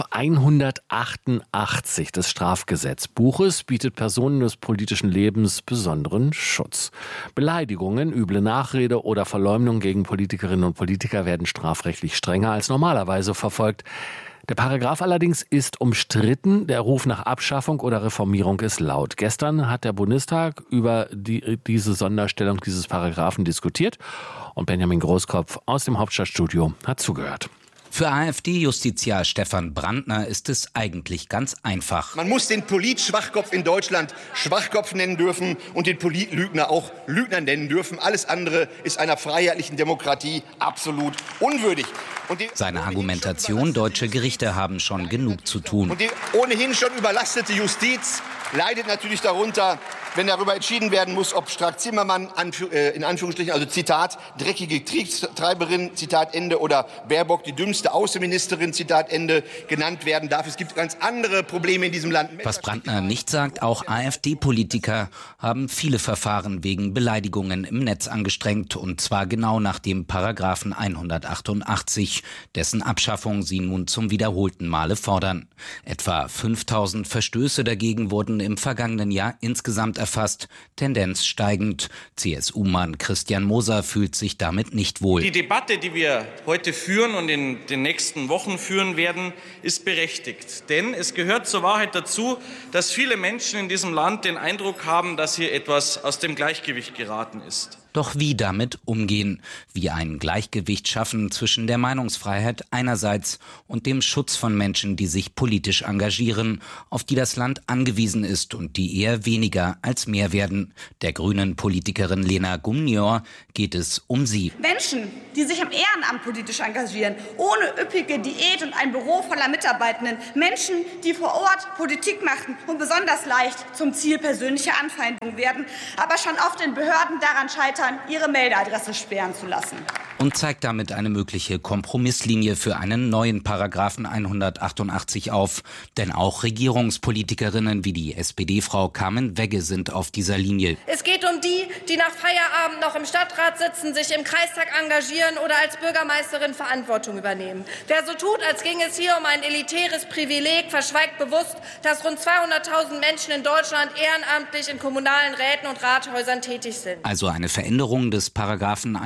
188 des Strafgesetzbuches bietet Personen des politischen Lebens besonderen Schutz. Beleidigungen, üble Nachrede oder Verleumdung gegen Politikerinnen und Politiker werden strafrechtlich strenger als normalerweise verfolgt. Der Paragraph allerdings ist umstritten. Der Ruf nach Abschaffung oder Reformierung ist laut. Gestern hat der Bundestag über diese Sonderstellung dieses Paragraphen diskutiert und Benjamin Großkopf aus dem Hauptstadtstudio hat zugehört.
Für AfD-Justiziar Stefan Brandner ist es eigentlich ganz einfach.
Man muss den Polit-Schwachkopf in Deutschland Schwachkopf nennen dürfen und den Polit-Lügner auch Lügner nennen dürfen. Alles andere ist einer freiheitlichen Demokratie absolut unwürdig.
Seine Argumentation, deutsche Gerichte haben schon genug zu tun.
Und die ohnehin schon überlastete Justiz leidet natürlich darunter, wenn darüber entschieden werden muss, ob Strack-Zimmermann, in Anführungsstrichen, also Zitat, dreckige Kriegstreiberin, Zitat Ende, oder Baerbock, die dümmste Außenministerin, Zitat Ende, genannt werden darf. Es gibt ganz andere Probleme in diesem Land.
Was Brandner nicht sagt, auch AfD-Politiker haben viele Verfahren wegen Beleidigungen im Netz angestrengt, und zwar genau nach dem Paragraphen 188, dessen Abschaffung sie nun zum wiederholten Male fordern. Etwa 5000 Verstöße dagegen wurden im vergangenen Jahr insgesamt erfasst, Tendenz steigend. CSU-Mann Christian Moser fühlt sich damit nicht wohl.
Die Debatte, die wir heute führen und in den nächsten Wochen führen werden, ist berechtigt. Denn es gehört zur Wahrheit dazu, dass viele Menschen in diesem Land den Eindruck haben, dass hier etwas aus dem Gleichgewicht geraten ist.
Doch wie damit umgehen? Wie ein Gleichgewicht schaffen zwischen der Meinungsfreiheit einerseits und dem Schutz von Menschen, die sich politisch engagieren, auf die das Land angewiesen ist und die eher weniger als mehr werden. Der grünen Politikerin Lena Gumnior geht es um sie.
Menschen, die sich im Ehrenamt politisch engagieren, ohne üppige Diät und ein Büro voller Mitarbeitenden. Menschen, die vor Ort Politik machen und besonders leicht zum Ziel persönlicher Anfeindungen werden, aber schon oft in Behörden daran scheitern, ihre Meldeadresse sperren zu lassen.
Und zeigt damit eine mögliche Kompromisslinie für einen neuen Paragraphen 188 auf. Denn auch Regierungspolitikerinnen wie die SPD-Frau Carmen Wegge sind auf dieser Linie.
Es geht um die, die nach Feierabend noch im Stadtrat sitzen, sich im Kreistag engagieren oder als Bürgermeisterin Verantwortung übernehmen. Wer so tut, als ginge es hier um ein elitäres Privileg, verschweigt bewusst, dass rund 200.000 Menschen in Deutschland ehrenamtlich in kommunalen Räten und Rathäusern tätig sind.
Also eine Veränderung des Paragraphen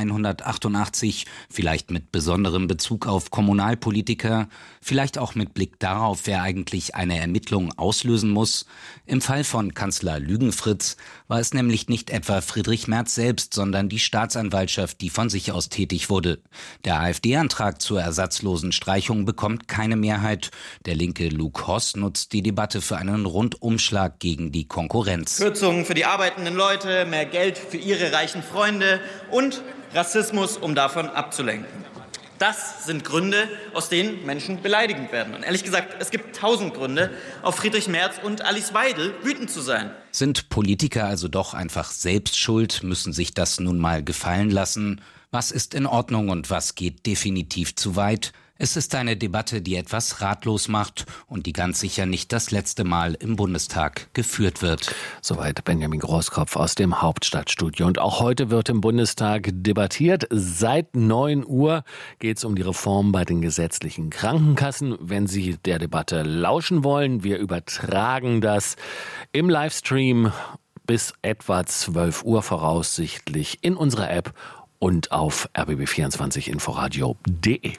188, vielleicht mit besonderem Bezug auf Kommunalpolitiker, vielleicht auch mit Blick darauf, wer eigentlich eine Ermittlung auslösen muss. Im Fall von Kanzler Lügenfritz war es nämlich nicht etwa Friedrich Merz selbst, sondern die Staatsanwaltschaft, die von sich aus tätig wurde. Der AfD-Antrag zur ersatzlosen Streichung bekommt keine Mehrheit. Der linke Luke Hoss nutzt die Debatte für einen Rundumschlag gegen die Konkurrenz.
Kürzungen für die arbeitenden Leute, mehr Geld für ihre reichen Freunde und Rassismus, um davon abzulenken. Das sind Gründe, aus denen Menschen beleidigend werden. Und ehrlich gesagt, es gibt 1000 Gründe, auf Friedrich Merz und Alice Weidel wütend zu sein.
Sind Politiker also doch einfach selbst schuld, müssen sich das nun mal gefallen lassen? Was ist in Ordnung und was geht definitiv zu weit? Es ist eine Debatte, die etwas ratlos macht und die ganz sicher nicht das letzte Mal im Bundestag geführt wird.
Soweit Benjamin Großkopf aus dem Hauptstadtstudio. Und auch heute wird im Bundestag debattiert. Seit 9 Uhr geht es um die Reform bei den gesetzlichen Krankenkassen. Wenn Sie der Debatte lauschen wollen, wir übertragen das im Livestream bis etwa 12 Uhr voraussichtlich in unserer App und auf rbb24inforadio.de.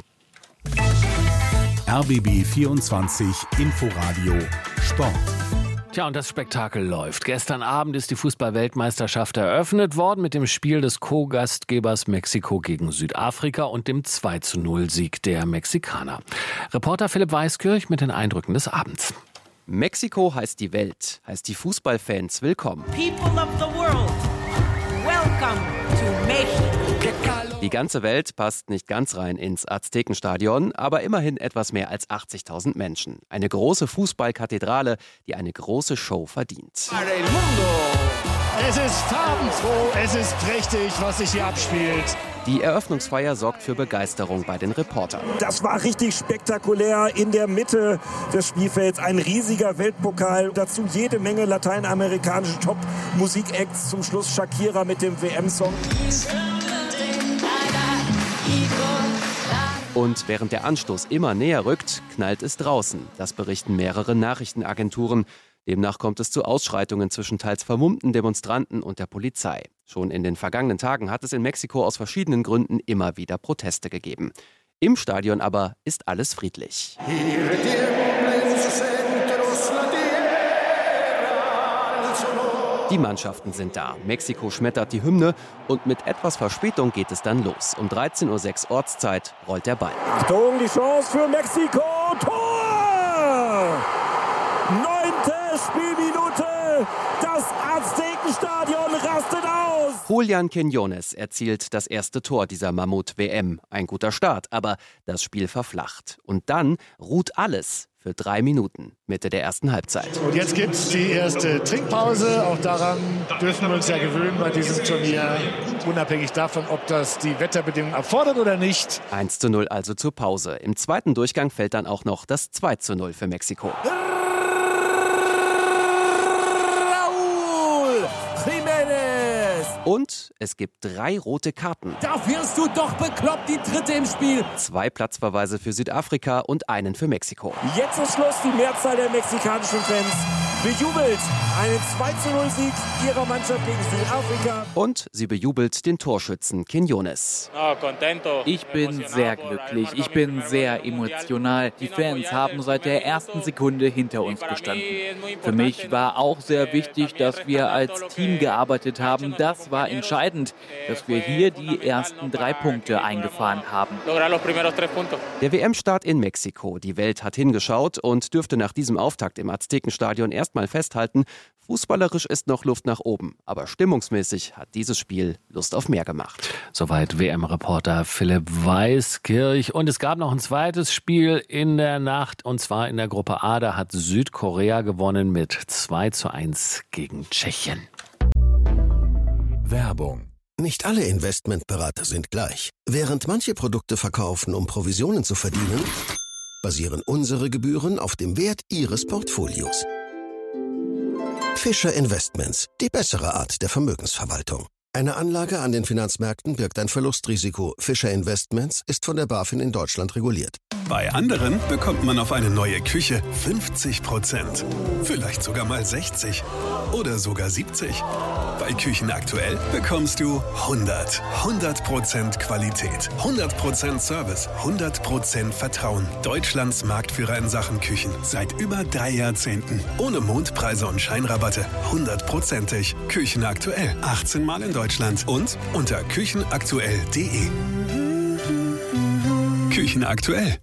RBB 24 Inforadio Sport.
Tja, und das Spektakel läuft. Gestern Abend ist die Fußball-Weltmeisterschaft eröffnet worden mit dem Spiel des Co-Gastgebers Mexiko gegen Südafrika und dem 2:0-Sieg der Mexikaner. Reporter Philipp Weiskirch mit den Eindrücken des Abends.
Mexiko heißt die Welt, heißt die Fußballfans willkommen.
People of the world, welcome to Mexico.
Die ganze Welt passt nicht ganz rein ins Aztekenstadion, aber immerhin etwas mehr als 80.000 Menschen. Eine große Fußballkathedrale, die eine große Show verdient.
Es ist farbenfroh, es ist prächtig, was sich hier abspielt.
Die Eröffnungsfeier sorgt für Begeisterung bei den Reportern.
Das war richtig spektakulär. In der Mitte des Spielfelds ein riesiger Weltpokal. Dazu jede Menge lateinamerikanische Top-Musik-Acts. Zum Schluss Shakira mit dem WM-Song.
Und während der Anstoß immer näher rückt, knallt es draußen. Das berichten mehrere Nachrichtenagenturen. Demnach kommt es zu Ausschreitungen zwischen teils vermummten Demonstranten und der Polizei. Schon in den vergangenen Tagen hat es in Mexiko aus verschiedenen Gründen immer wieder Proteste gegeben. Im Stadion aber ist alles friedlich. Die Mannschaften sind da. Mexiko schmettert die Hymne und mit etwas Verspätung geht es dann los. Um 13:06 Uhr Ortszeit rollt der Ball.
Achtung, die Chance für Mexiko. Tor! 9. Spielminute. Das Aztekenstadion rastet aus.
Julián Quiñones erzielt das erste Tor dieser Mammut-WM. Ein guter Start, aber das Spiel verflacht. Und dann ruht alles. für 3 Minuten, Mitte der ersten Halbzeit.
Und jetzt gibt es die erste Trinkpause. Auch daran dürfen wir uns ja gewöhnen bei diesem Turnier. Unabhängig davon, ob das die Wetterbedingungen erfordert oder nicht.
1:0 also zur Pause. Im zweiten Durchgang fällt dann auch noch das 2:0 für Mexiko. Und es gibt 3 rote Karten.
Da wirst du doch bekloppt, die dritte im Spiel.
2 Platzverweise für Südafrika und einen für Mexiko.
Jetzt ist Schluss. Die Mehrzahl der mexikanischen Fans bejubelt einen 2:0-Sieg ihrer Mannschaft gegen Südafrika.
Und sie bejubelt den Torschützen Quiñones.
Ich bin sehr glücklich, ich bin sehr emotional. Die Fans haben seit der ersten Sekunde hinter uns gestanden. Für mich war auch sehr wichtig, dass wir als Team gearbeitet haben. Das war entscheidend, dass wir hier die ersten 3 Punkte eingefahren haben.
Der WM-Start in Mexiko. Die Welt hat hingeschaut und dürfte nach diesem Auftakt im Aztekenstadion erstmal festhalten, fußballerisch ist noch Luft nach oben, aber stimmungsmäßig hat dieses Spiel Lust auf mehr gemacht.
Soweit WM-Reporter Philipp Weiskirch. Und es gab noch ein zweites Spiel in der Nacht, und zwar in der Gruppe A. Da hat Südkorea gewonnen mit 2:1 gegen Tschechien.
Werbung. Nicht alle Investmentberater sind gleich. Während manche Produkte verkaufen, um Provisionen zu verdienen, basieren unsere Gebühren auf dem Wert Ihres Portfolios. Fischer Investments, die bessere Art der Vermögensverwaltung. Eine Anlage an den Finanzmärkten birgt ein Verlustrisiko. Fischer Investments ist von der BaFin in Deutschland reguliert.
Bei anderen bekommt man auf eine neue Küche 50%. Vielleicht sogar mal 60% oder sogar 70%. Bei Küchen aktuell bekommst du 100% Qualität, 100% Service, 100% Vertrauen. Deutschlands Marktführer in Sachen Küchen. Seit über 3 Jahrzehnten. Ohne Mondpreise und Scheinrabatte. 100%ig. Küchen aktuell. 18 Mal in Deutschland und unter küchenaktuell.de. Küchen aktuell.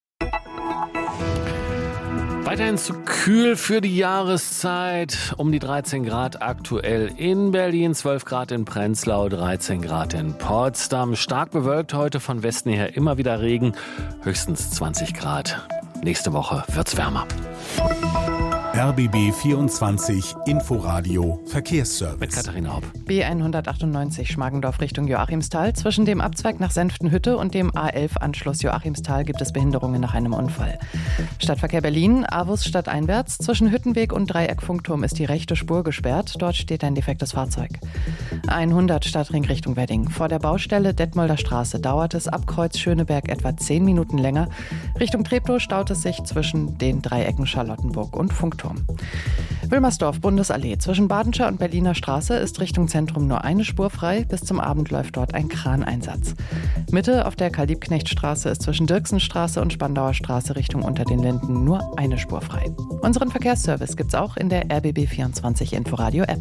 Weiterhin zu kühl für die Jahreszeit. Um die 13 Grad aktuell in Berlin, 12 Grad in Prenzlau, 13 Grad in Potsdam. Stark bewölkt heute, von Westen her immer wieder Regen, höchstens 20 Grad. Nächste Woche wird's wärmer.
RBB 24 Inforadio Verkehrsservice.
Mit Katharina Hopp.
B198 Schmargendorf Richtung Joachimsthal. Zwischen dem Abzweig nach Senftenhütte und dem A11-Anschluss Joachimsthal gibt es Behinderungen nach einem Unfall. Stadtverkehr Berlin, Avus stadteinwärts. Zwischen Hüttenweg und Dreieck-Funkturm ist die rechte Spur gesperrt. Dort steht ein defektes Fahrzeug. 100 Stadtring Richtung Wedding. Vor der Baustelle Detmolder Straße dauert es ab Kreuz Schöneberg etwa 10 Minuten länger. Richtung Treptow staut es sich zwischen den Dreiecken Charlottenburg und Funkturm. Wilmersdorf, Bundesallee. Zwischen Badenscher und Berliner Straße ist Richtung Zentrum nur eine Spur frei. Bis zum Abend läuft dort ein Kraneinsatz. Mitte auf der Karl-Liebknecht-Straße ist zwischen Dirksenstraße und Spandauer Straße Richtung Unter den Linden nur eine Spur frei. Unseren Verkehrsservice gibt's auch in der RBB24 Inforadio App.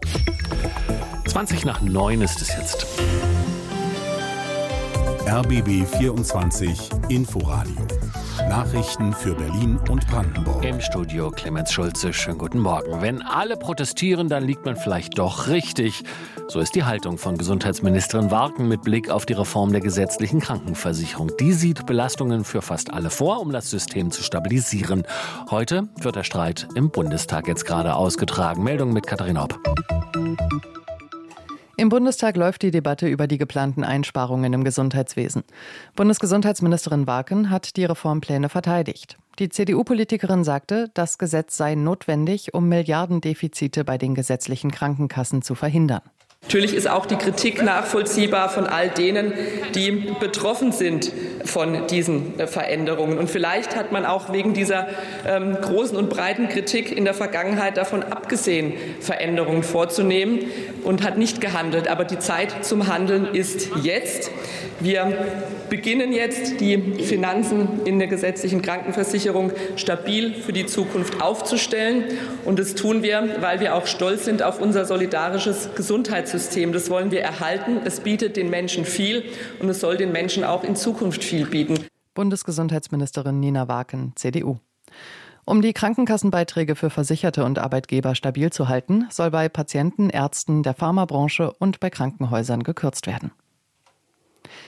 8:20 ist es jetzt.
RBB 24 Inforadio. Nachrichten für Berlin und Brandenburg.
Im Studio Clemens Schulze. Schönen guten Morgen. Wenn alle protestieren, dann liegt man vielleicht doch richtig. So ist die Haltung von Gesundheitsministerin Warken mit Blick auf die Reform der gesetzlichen Krankenversicherung. Die sieht Belastungen für fast alle vor, um das System zu stabilisieren. Heute wird der Streit im Bundestag jetzt gerade ausgetragen. Meldung mit Katharina Hopp.
Im Bundestag läuft die Debatte über die geplanten Einsparungen im Gesundheitswesen. Bundesgesundheitsministerin Warken hat die Reformpläne verteidigt. Die CDU-Politikerin sagte, das Gesetz sei notwendig, um Milliardendefizite bei den gesetzlichen Krankenkassen zu verhindern.
Natürlich ist auch die Kritik nachvollziehbar von all denen, die betroffen sind von diesen Veränderungen. Und vielleicht hat man auch wegen dieser großen und breiten Kritik in der Vergangenheit davon abgesehen, Veränderungen vorzunehmen und hat nicht gehandelt. Aber die Zeit zum Handeln ist jetzt. Wir beginnen jetzt, die Finanzen in der gesetzlichen Krankenversicherung stabil für die Zukunft aufzustellen. Und das tun wir, weil wir auch stolz sind auf unser solidarisches Gesundheitssystem. Das wollen wir erhalten. Es bietet den Menschen viel und es soll den Menschen auch in Zukunft viel bieten.
Bundesgesundheitsministerin Nina Warken, CDU. Um die Krankenkassenbeiträge für Versicherte und Arbeitgeber stabil zu halten, soll bei Patienten, Ärzten, der Pharmabranche und bei Krankenhäusern gekürzt werden.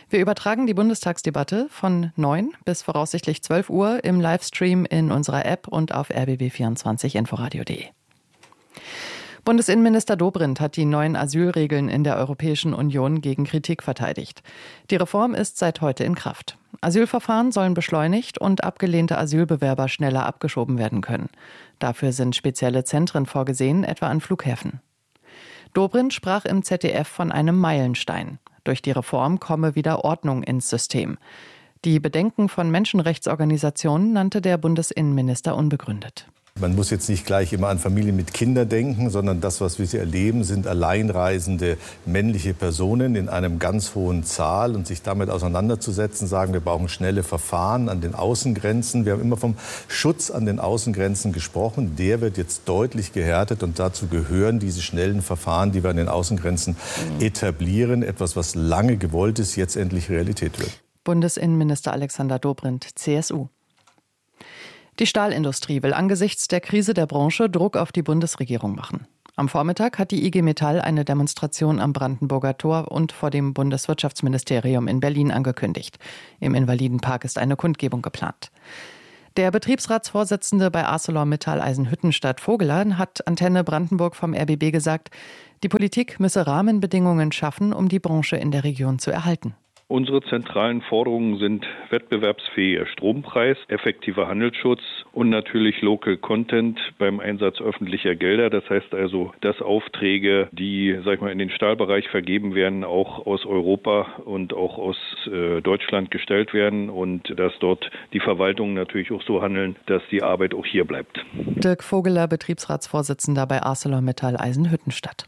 Wir übertragen die Bundestagsdebatte von 9 bis voraussichtlich 12 Uhr im Livestream in unserer App und auf rbb24inforadio.de. Bundesinnenminister Dobrindt hat die neuen Asylregeln in der Europäischen Union gegen Kritik verteidigt. Die Reform ist seit heute in Kraft. Asylverfahren sollen beschleunigt und abgelehnte Asylbewerber schneller abgeschoben werden können. Dafür sind spezielle Zentren vorgesehen, etwa an Flughäfen. Dobrindt sprach im ZDF von einem Meilenstein. Durch die Reform komme wieder Ordnung ins System. Die Bedenken von Menschenrechtsorganisationen nannte der Bundesinnenminister unbegründet.
Man muss jetzt nicht gleich immer an Familien mit Kindern denken, sondern das, was wir hier erleben, sind alleinreisende männliche Personen in einem ganz hohen Zahl. Und sich damit auseinanderzusetzen, sagen, wir brauchen schnelle Verfahren an den Außengrenzen. Wir haben immer vom Schutz an den Außengrenzen gesprochen. Der wird jetzt deutlich gehärtet und dazu gehören diese schnellen Verfahren, die wir an den Außengrenzen etablieren. Etwas, was lange gewollt ist, jetzt endlich Realität wird.
Bundesinnenminister Alexander Dobrindt, CSU. Die Stahlindustrie will angesichts der Krise der Branche Druck auf die Bundesregierung machen. Am Vormittag hat die IG Metall eine Demonstration am Brandenburger Tor und vor dem Bundeswirtschaftsministerium in Berlin angekündigt. Im Invalidenpark ist eine Kundgebung geplant. Der Betriebsratsvorsitzende bei ArcelorMittal Eisenhüttenstadt Vogeler hat Antenne Brandenburg vom RBB gesagt, die Politik müsse Rahmenbedingungen schaffen, um die Branche in der Region zu erhalten.
Unsere zentralen Forderungen sind wettbewerbsfähiger Strompreis, effektiver Handelsschutz und natürlich Local Content beim Einsatz öffentlicher Gelder. Das heißt also, dass Aufträge, die in den Stahlbereich vergeben werden, auch aus Europa und auch aus Deutschland gestellt werden und dass dort die Verwaltungen natürlich auch so handeln, dass die Arbeit auch hier bleibt.
Dirk Vogeler, Betriebsratsvorsitzender bei ArcelorMittal Eisenhüttenstadt.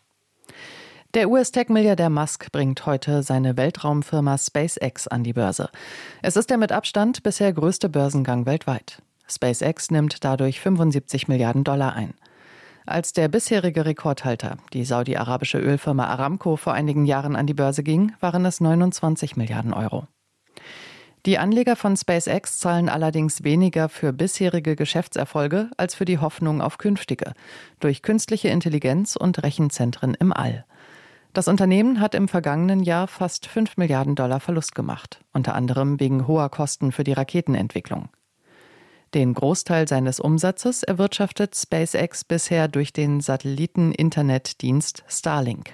Der US-Tech-Milliardär Musk bringt heute seine Weltraumfirma SpaceX an die Börse. Es ist der mit Abstand bisher größte Börsengang weltweit. SpaceX nimmt dadurch 75 Milliarden Dollar ein. Als der bisherige Rekordhalter, die saudi-arabische Ölfirma Aramco, vor einigen Jahren an die Börse ging, waren es 29 Milliarden Euro. Die Anleger von SpaceX zahlen allerdings weniger für bisherige Geschäftserfolge als für die Hoffnung auf künftige, durch künstliche Intelligenz und Rechenzentren im All. Das Unternehmen hat im vergangenen Jahr fast 5 Milliarden Dollar Verlust gemacht, unter anderem wegen hoher Kosten für die Raketenentwicklung. Den Großteil seines Umsatzes erwirtschaftet SpaceX bisher durch den Satelliten-Internetdienst Starlink.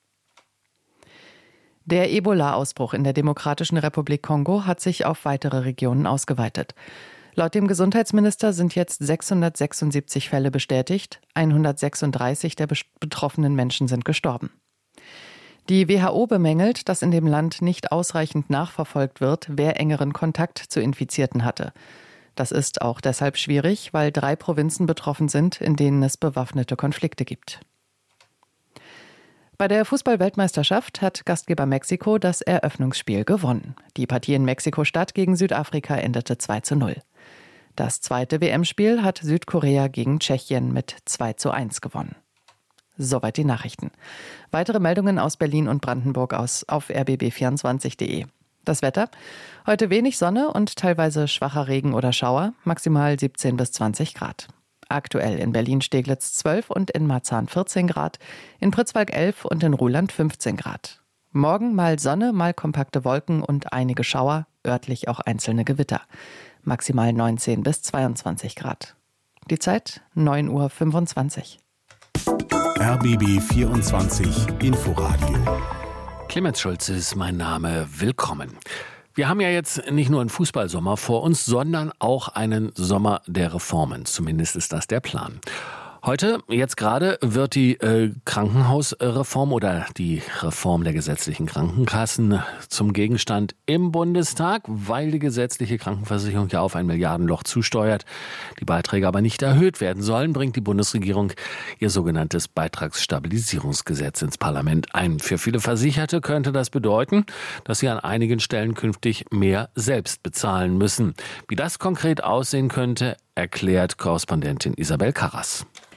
Der Ebola-Ausbruch in der Demokratischen Republik Kongo hat sich auf weitere Regionen ausgeweitet. Laut dem Gesundheitsminister sind jetzt 676 Fälle bestätigt, 136 der betroffenen Menschen sind gestorben. Die WHO bemängelt, dass in dem Land nicht ausreichend nachverfolgt wird, wer engeren Kontakt zu Infizierten hatte. Das ist auch deshalb schwierig, weil 3 Provinzen betroffen sind, in denen es bewaffnete Konflikte gibt. Bei der Fußball-Weltmeisterschaft hat Gastgeber Mexiko das Eröffnungsspiel gewonnen. Die Partie in Mexiko-Stadt gegen Südafrika endete 2:0. Das zweite WM-Spiel hat Südkorea gegen Tschechien mit 2:1 gewonnen. Soweit die Nachrichten. Weitere Meldungen aus Berlin und Brandenburg auf rbb24.de. Das Wetter? Heute wenig Sonne und teilweise schwacher Regen oder Schauer, maximal 17 bis 20 Grad. Aktuell in Berlin-Steglitz 12 und in Marzahn 14 Grad, in Pritzwalk 11 und in Ruhland 15 Grad. Morgen mal Sonne, mal kompakte Wolken und einige Schauer, örtlich auch einzelne Gewitter. Maximal 19 bis 22 Grad. Die Zeit 9:25 Uhr.
RBB 24 Inforadio.
Clemens Schulze ist mein Name. Willkommen. Wir haben ja jetzt nicht nur einen Fußballsommer vor uns, sondern auch einen Sommer der Reformen. Zumindest ist das der Plan. Heute, jetzt gerade, wird die Krankenhausreform oder die Reform der gesetzlichen Krankenkassen zum Gegenstand im Bundestag, weil die gesetzliche Krankenversicherung ja auf ein Milliardenloch zusteuert, die Beiträge aber nicht erhöht werden sollen, bringt die Bundesregierung ihr sogenanntes Beitragsstabilisierungsgesetz ins Parlament ein. Für viele Versicherte könnte das bedeuten, dass sie an einigen Stellen künftig mehr selbst bezahlen müssen. Wie das konkret aussehen könnte, erklärt Korrespondentin Isabel Karras.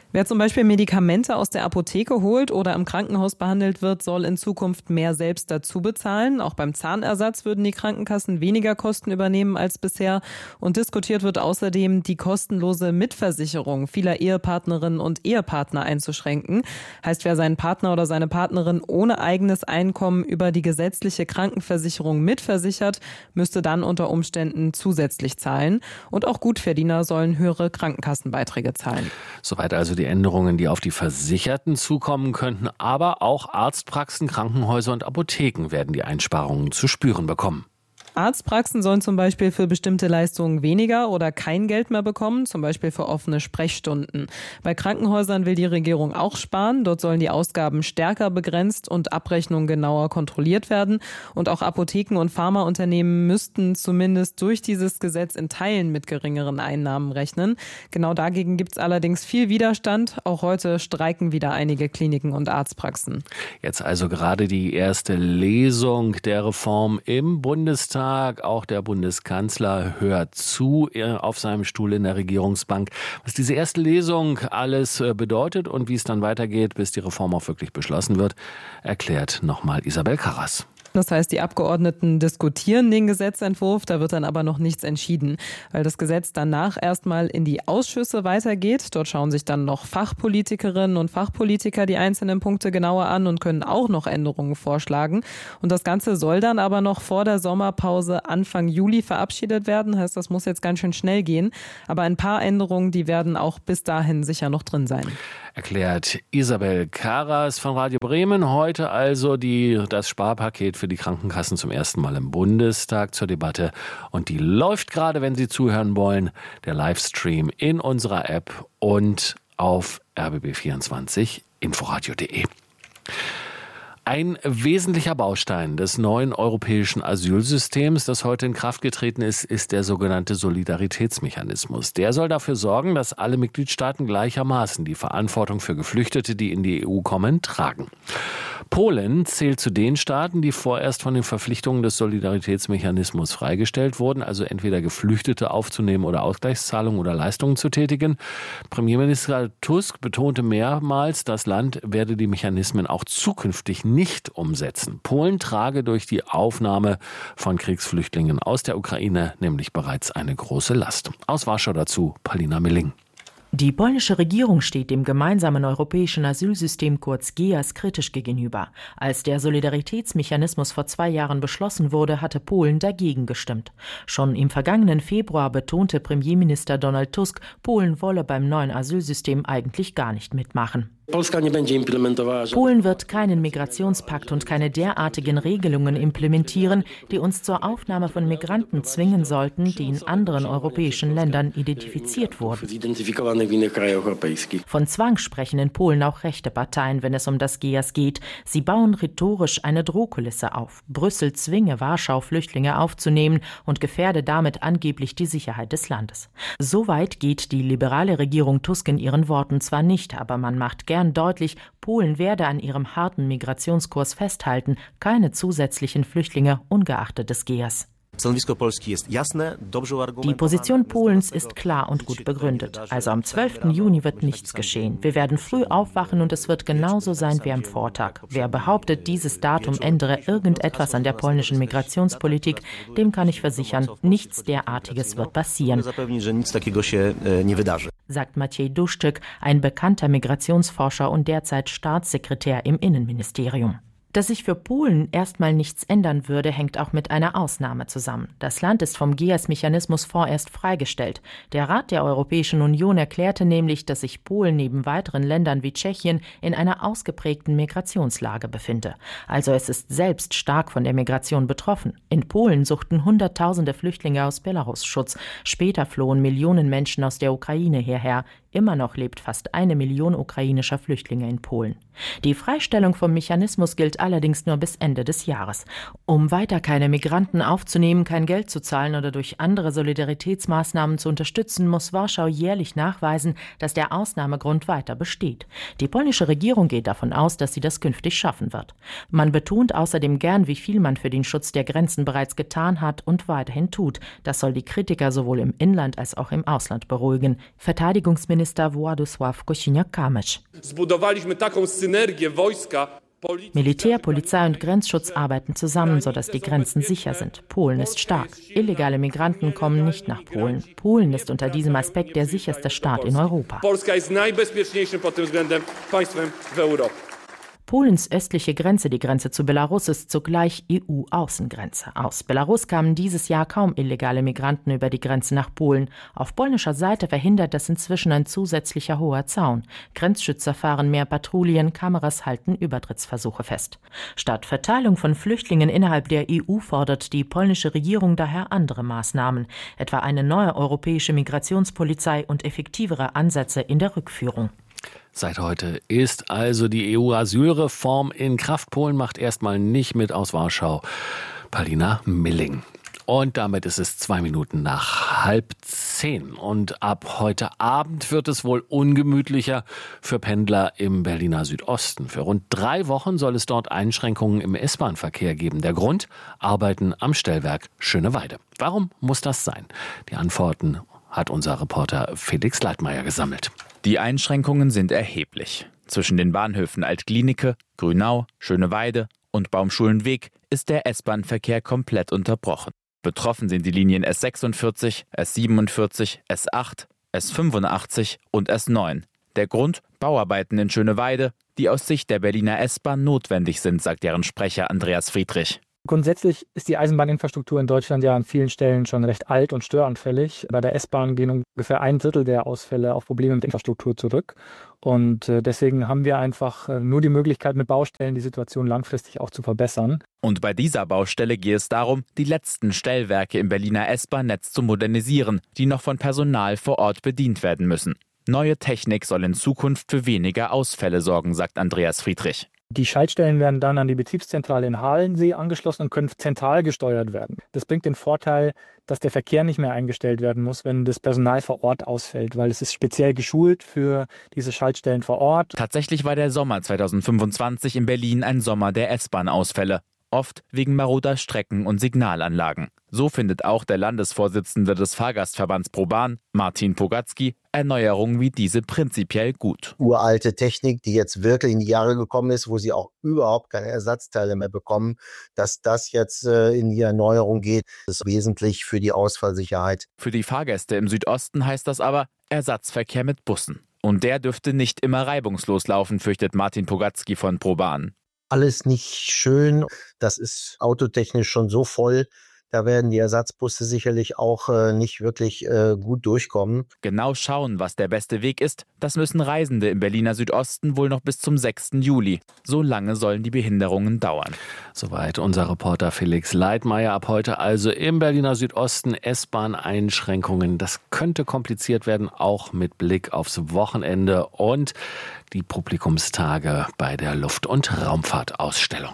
Wer zum Beispiel Medikamente aus der Apotheke holt oder im Krankenhaus behandelt wird, soll in Zukunft mehr selbst dazu bezahlen. Auch beim Zahnersatz würden die Krankenkassen weniger Kosten übernehmen als bisher. Und diskutiert wird außerdem, die kostenlose Mitversicherung vieler Ehepartnerinnen und Ehepartner einzuschränken. Heißt, wer seinen Partner oder seine Partnerin ohne eigenes Einkommen über die gesetzliche Krankenversicherung mitversichert, müsste dann unter Umständen zusätzlich zahlen. Und auch Gutverdiener sollen höhere Krankenkassenbeiträge zahlen.
Soweit also die Änderungen, die auf die Versicherten zukommen könnten, aber auch Arztpraxen, Krankenhäuser und Apotheken werden die Einsparungen zu spüren bekommen.
Arztpraxen sollen zum Beispiel für bestimmte Leistungen weniger oder kein Geld mehr bekommen, zum Beispiel für offene Sprechstunden. Bei Krankenhäusern will die Regierung auch sparen. Dort sollen die Ausgaben stärker begrenzt und Abrechnungen genauer kontrolliert werden. Und auch Apotheken und Pharmaunternehmen müssten zumindest durch dieses Gesetz in Teilen mit geringeren Einnahmen rechnen. Genau dagegen gibt es allerdings viel Widerstand. Auch heute streiken wieder einige Kliniken und Arztpraxen.
Jetzt also gerade die erste Lesung der Reform im Bundestag. Auch der Bundeskanzler hört zu auf seinem Stuhl in der Regierungsbank. Was diese erste Lesung alles bedeutet und wie es dann weitergeht, bis die Reform auch wirklich beschlossen wird, erklärt nochmal Isabel Karras.
Das heißt, die Abgeordneten diskutieren den Gesetzentwurf, da wird dann aber noch nichts entschieden, weil das Gesetz danach erstmal in die Ausschüsse weitergeht. Dort schauen sich dann noch Fachpolitikerinnen und Fachpolitiker die einzelnen Punkte genauer an und können auch noch Änderungen vorschlagen. Und das Ganze soll dann aber noch vor der Sommerpause Anfang Juli verabschiedet werden. Heißt, das muss jetzt ganz schön schnell gehen. Aber ein paar Änderungen, die werden auch bis dahin sicher noch drin sein.
Erklärt Isabel Karras von Radio Bremen. Heute also das Sparpaket für die Krankenkassen zum ersten Mal im Bundestag zur Debatte. Und die läuft gerade, wenn Sie zuhören wollen, der Livestream in unserer App und auf rbb24 inforadio.de. Ein wesentlicher Baustein des neuen europäischen Asylsystems, das heute in Kraft getreten ist, ist der sogenannte Solidaritätsmechanismus. Der soll dafür sorgen, dass alle Mitgliedstaaten gleichermaßen die Verantwortung für Geflüchtete, die in die EU kommen, tragen. Polen zählt zu den Staaten, die vorerst von den Verpflichtungen des Solidaritätsmechanismus freigestellt wurden, also entweder Geflüchtete aufzunehmen oder Ausgleichszahlungen oder Leistungen zu tätigen. Premierminister Tusk betonte mehrmals, das Land werde die Mechanismen auch zukünftig nicht umsetzen. Polen trage durch die Aufnahme von Kriegsflüchtlingen aus der Ukraine nämlich bereits eine große Last. Aus Warschau dazu Paulina Milling.
Die polnische Regierung steht dem gemeinsamen europäischen Asylsystem kurz GEAS kritisch gegenüber. Als der Solidaritätsmechanismus vor 2 Jahren beschlossen wurde, hatte Polen dagegen gestimmt. Schon im vergangenen Februar betonte Premierminister Donald Tusk, Polen wolle beim neuen Asylsystem eigentlich gar nicht mitmachen. Polen wird keinen Migrationspakt und keine derartigen Regelungen implementieren, die uns zur Aufnahme von Migranten zwingen sollten, die in anderen europäischen Ländern identifiziert wurden. Von Zwang sprechen in Polen auch rechte Parteien, wenn es um das GEAS geht. Sie bauen rhetorisch eine Drohkulisse auf. Brüssel zwinge Warschau, Flüchtlinge aufzunehmen und gefährde damit angeblich die Sicherheit des Landes. So weit geht die liberale Regierung Tusk in ihren Worten zwar nicht, aber man macht gerne deutlich, Polen werde an ihrem harten Migrationskurs festhalten, keine zusätzlichen Flüchtlinge ungeachtet des GEAS. Die Position Polens ist klar und gut begründet. Also am 12. Juni wird nichts geschehen. Wir werden früh aufwachen und es wird genauso sein wie am Vortag. Wer behauptet, dieses Datum ändere irgendetwas an der polnischen Migrationspolitik, dem kann ich versichern, nichts derartiges wird passieren, sagt Maciej Duszczyk, ein bekannter Migrationsforscher und derzeit Staatssekretär im Innenministerium. Dass sich für Polen erstmal nichts ändern würde, hängt auch mit einer Ausnahme zusammen. Das Land ist vom GEAS-Mechanismus vorerst freigestellt. Der Rat der Europäischen Union erklärte nämlich, dass sich Polen neben weiteren Ländern wie Tschechien in einer ausgeprägten Migrationslage befinde. Also es ist selbst stark von der Migration betroffen. In Polen suchten Hunderttausende Flüchtlinge aus Belarus Schutz. Später flohen Millionen Menschen aus der Ukraine hierher. Immer noch lebt fast 1 Million ukrainischer Flüchtlinge in Polen. Die Freistellung vom Mechanismus gilt allerdings nur bis Ende des Jahres. Um weiter keine Migranten aufzunehmen, kein Geld zu zahlen oder durch andere Solidaritätsmaßnahmen zu unterstützen, muss Warschau jährlich nachweisen, dass der Ausnahmegrund weiter besteht. Die polnische Regierung geht davon aus, dass sie das künftig schaffen wird. Man betont außerdem gern, wie viel man für den Schutz der Grenzen bereits getan hat und weiterhin tut. Das soll die Kritiker sowohl im Inland als auch im Ausland beruhigen. Verteidigungsminister Innenminister Władysław Kosiniak-Kamysz. Militär, Polizei und Grenzschutz arbeiten zusammen, sodass die Grenzen sicher sind. Polen ist stark. Illegale Migranten kommen nicht nach Polen. Polen ist unter diesem Aspekt der sicherste Staat in Europa. Polens östliche Grenze, die Grenze zu Belarus, ist zugleich EU-Außengrenze. Aus Belarus kamen dieses Jahr kaum illegale Migranten über die Grenze nach Polen. Auf polnischer Seite verhindert das inzwischen ein zusätzlicher hoher Zaun. Grenzschützer fahren mehr Patrouillen, Kameras halten Übertrittsversuche fest. Statt Verteilung von Flüchtlingen innerhalb der EU fordert die polnische Regierung daher andere Maßnahmen, etwa eine neue europäische Migrationspolizei und effektivere Ansätze in der Rückführung.
Seit heute ist also die EU-Asylreform in Kraft. Polen macht erstmal nicht mit aus Warschau. Paulina Milling. Und damit ist es 2 Minuten nach 9:30. Und ab heute Abend wird es wohl ungemütlicher für Pendler im Berliner Südosten. Für rund 3 Wochen soll es dort Einschränkungen im S-Bahn-Verkehr geben. Der Grund? Arbeiten am Stellwerk Schöneweide. Warum muss das sein? Die Antworten hat unser Reporter Felix Leitmayr gesammelt.
Die Einschränkungen sind erheblich. Zwischen den Bahnhöfen Altklinike, Grünau, Schöneweide und Baumschulenweg ist der S-Bahn-Verkehr komplett unterbrochen. Betroffen sind die Linien S46, S47, S8, S85 und S9. Der Grund? Bauarbeiten in Schöneweide, die aus Sicht der Berliner S-Bahn notwendig sind, sagt deren Sprecher Andreas Friedrich.
Grundsätzlich ist die Eisenbahninfrastruktur in Deutschland ja an vielen Stellen schon recht alt und störanfällig. Bei der S-Bahn gehen ungefähr 1/3 der Ausfälle auf Probleme mit Infrastruktur zurück. Und deswegen haben wir einfach nur die Möglichkeit, mit Baustellen die Situation langfristig auch zu verbessern.
Und bei dieser Baustelle gehe es darum, die letzten Stellwerke im Berliner S-Bahn-Netz zu modernisieren, die noch von Personal vor Ort bedient werden müssen. Neue Technik soll in Zukunft für weniger Ausfälle sorgen, sagt Andreas Friedrich.
Die Schaltstellen werden dann an die Betriebszentrale in Halensee angeschlossen und können zentral gesteuert werden. Das bringt den Vorteil, dass der Verkehr nicht mehr eingestellt werden muss, wenn das Personal vor Ort ausfällt, weil es ist speziell geschult für diese Schaltstellen vor Ort.
Tatsächlich war der Sommer 2025 in Berlin ein Sommer der S-Bahn-Ausfälle. Oft wegen maroder Strecken und Signalanlagen. So findet auch der Landesvorsitzende des Fahrgastverbands ProBahn, Martin Pogatzky, Erneuerungen wie diese prinzipiell gut.
Uralte Technik, die jetzt wirklich in die Jahre gekommen ist, wo sie auch überhaupt keine Ersatzteile mehr bekommen, dass das jetzt in die Erneuerung geht, ist wesentlich für die Ausfallsicherheit.
Für die Fahrgäste im Südosten heißt das aber Ersatzverkehr mit Bussen. Und der dürfte nicht immer reibungslos laufen, fürchtet Martin Pogatzky von ProBahn.
Alles nicht schön, das ist autotechnisch schon so voll. Da werden die Ersatzbusse sicherlich auch nicht wirklich gut durchkommen.
Genau schauen, was der beste Weg ist, das müssen Reisende im Berliner Südosten wohl noch bis zum 6. Juli. So lange sollen die Behinderungen dauern.
Soweit unser Reporter Felix Leitmayr. Ab heute also im Berliner Südosten S-Bahn-Einschränkungen. Das könnte kompliziert werden, auch mit Blick aufs Wochenende und die Publikumstage bei der Luft- und Raumfahrtausstellung.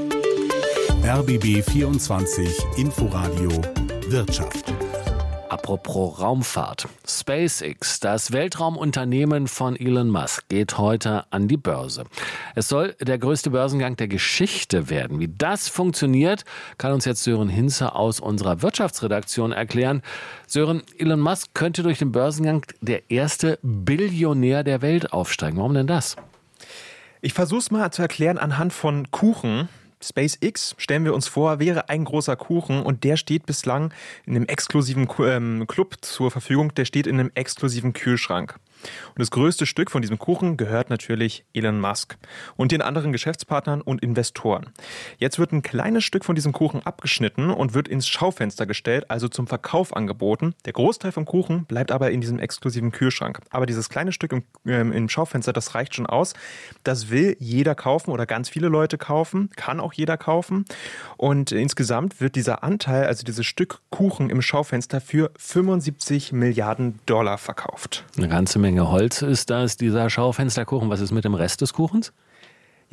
RBB 24 Inforadio Wirtschaft.
Apropos Raumfahrt. SpaceX, das Weltraumunternehmen von Elon Musk, geht heute an die Börse. Es soll der größte Börsengang der Geschichte werden. Wie das funktioniert, kann uns jetzt Sören Hinze aus unserer Wirtschaftsredaktion erklären. Sören, Elon Musk könnte durch den Börsengang der erste Billionär der Welt aufsteigen. Warum denn das?
Ich versuche es mal zu erklären anhand von Kuchen. SpaceX, stellen wir uns vor, wäre ein großer Kuchen und der steht bislang in einem exklusiven Club zur Verfügung, der steht in einem exklusiven Kühlschrank. Und das größte Stück von diesem Kuchen gehört natürlich Elon Musk und den anderen Geschäftspartnern und Investoren. Jetzt wird ein kleines Stück von diesem Kuchen abgeschnitten und wird ins Schaufenster gestellt, also zum Verkauf angeboten. Der Großteil vom Kuchen bleibt aber in diesem exklusiven Kühlschrank. Aber dieses kleine Stück im Schaufenster, das reicht schon aus. Das will jeder kaufen oder ganz viele Leute kaufen, kann auch jeder kaufen. Und insgesamt wird dieser Anteil, also dieses Stück Kuchen im Schaufenster, für 75 Milliarden Dollar verkauft.
Eine ganze Menge Holz ist das, dieser Schaufensterkuchen. Was ist mit dem Rest des Kuchens?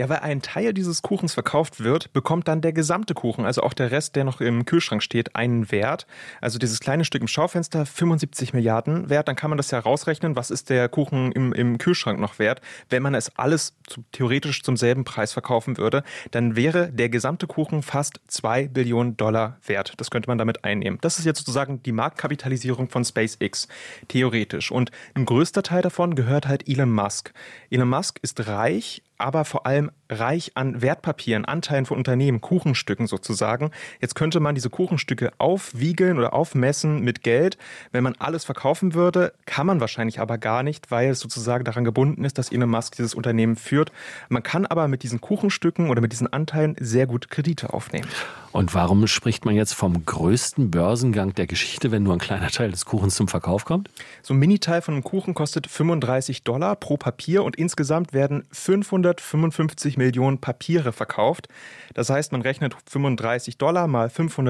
Ja, weil ein Teil dieses Kuchens verkauft wird, bekommt dann der gesamte Kuchen, also auch der Rest, der noch im Kühlschrank steht, einen Wert. Also dieses kleine Stück im Schaufenster, 75 Milliarden wert. Dann kann man das ja rausrechnen, was ist der Kuchen im Kühlschrank noch wert. Wenn man es alles theoretisch zum selben Preis verkaufen würde, dann wäre der gesamte Kuchen fast $2 Billionen wert. Das könnte man damit einnehmen. Das ist jetzt sozusagen die Marktkapitalisierung von SpaceX, theoretisch. Und ein größter Teil davon gehört halt Elon Musk. Elon Musk ist reich, aber vor allem reich an Wertpapieren, Anteilen von Unternehmen, Kuchenstücken sozusagen. Jetzt könnte man diese Kuchenstücke aufwiegeln oder aufmessen mit Geld. Wenn man alles verkaufen würde, kann man wahrscheinlich aber gar nicht, weil es sozusagen daran gebunden ist, dass Elon Musk dieses Unternehmen führt. Man kann aber mit diesen Kuchenstücken oder mit diesen Anteilen sehr gut Kredite aufnehmen.
Und warum spricht man jetzt vom größten Börsengang der Geschichte, wenn nur ein kleiner Teil des Kuchens zum Verkauf kommt?
So ein Miniteil von einem Kuchen kostet $35 pro Papier und insgesamt werden 555 Millionen Papiere verkauft. Das heißt, man rechnet $35 mal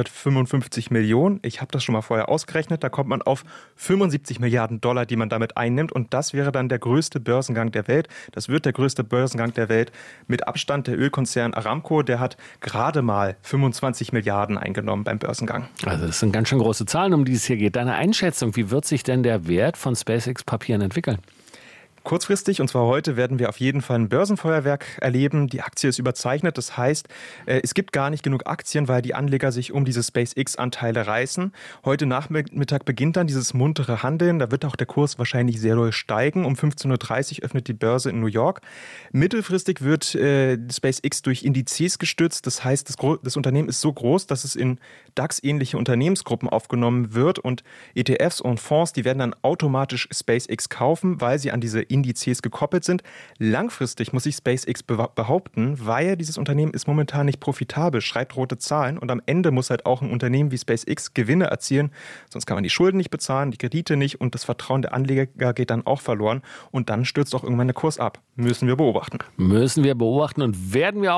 555 Millionen. Ich habe das schon mal vorher ausgerechnet. Da kommt man auf 75 Milliarden $, die man damit einnimmt. Und das wäre dann der größte Börsengang der Welt. Das wird der größte Börsengang der Welt. Mit Abstand der Ölkonzern Aramco, der hat gerade mal 25 Milliarden eingenommen beim Börsengang.
Also das sind ganz schön große Zahlen, um die es hier geht. Deine Einschätzung, wie wird sich denn der Wert von SpaceX-Papieren entwickeln?
Kurzfristig, und zwar heute, werden wir auf jeden Fall ein Börsenfeuerwerk erleben. Die Aktie ist überzeichnet. Das heißt, es gibt gar nicht genug Aktien, weil die Anleger sich um diese SpaceX-Anteile reißen. Heute Nachmittag beginnt dann dieses muntere Handeln. Da wird auch der Kurs wahrscheinlich sehr doll steigen. Um 15.30 Uhr öffnet die Börse in New York. Mittelfristig wird SpaceX durch Indizes gestützt. Das heißt, das Unternehmen ist so groß, dass es in DAX-ähnliche Unternehmensgruppen aufgenommen wird. Und ETFs und Fonds, die werden dann automatisch SpaceX kaufen, weil sie an diese Indizes gekoppelt sind. Langfristig muss sich SpaceX behaupten, weil dieses Unternehmen ist momentan nicht profitabel, schreibt rote Zahlen und am Ende muss halt auch ein Unternehmen wie SpaceX Gewinne erzielen, sonst kann man die Schulden nicht bezahlen, die Kredite nicht und das Vertrauen der Anleger geht dann auch verloren und dann stürzt auch irgendwann der Kurs ab. Müssen wir beobachten.
Müssen wir beobachten und werden wir auch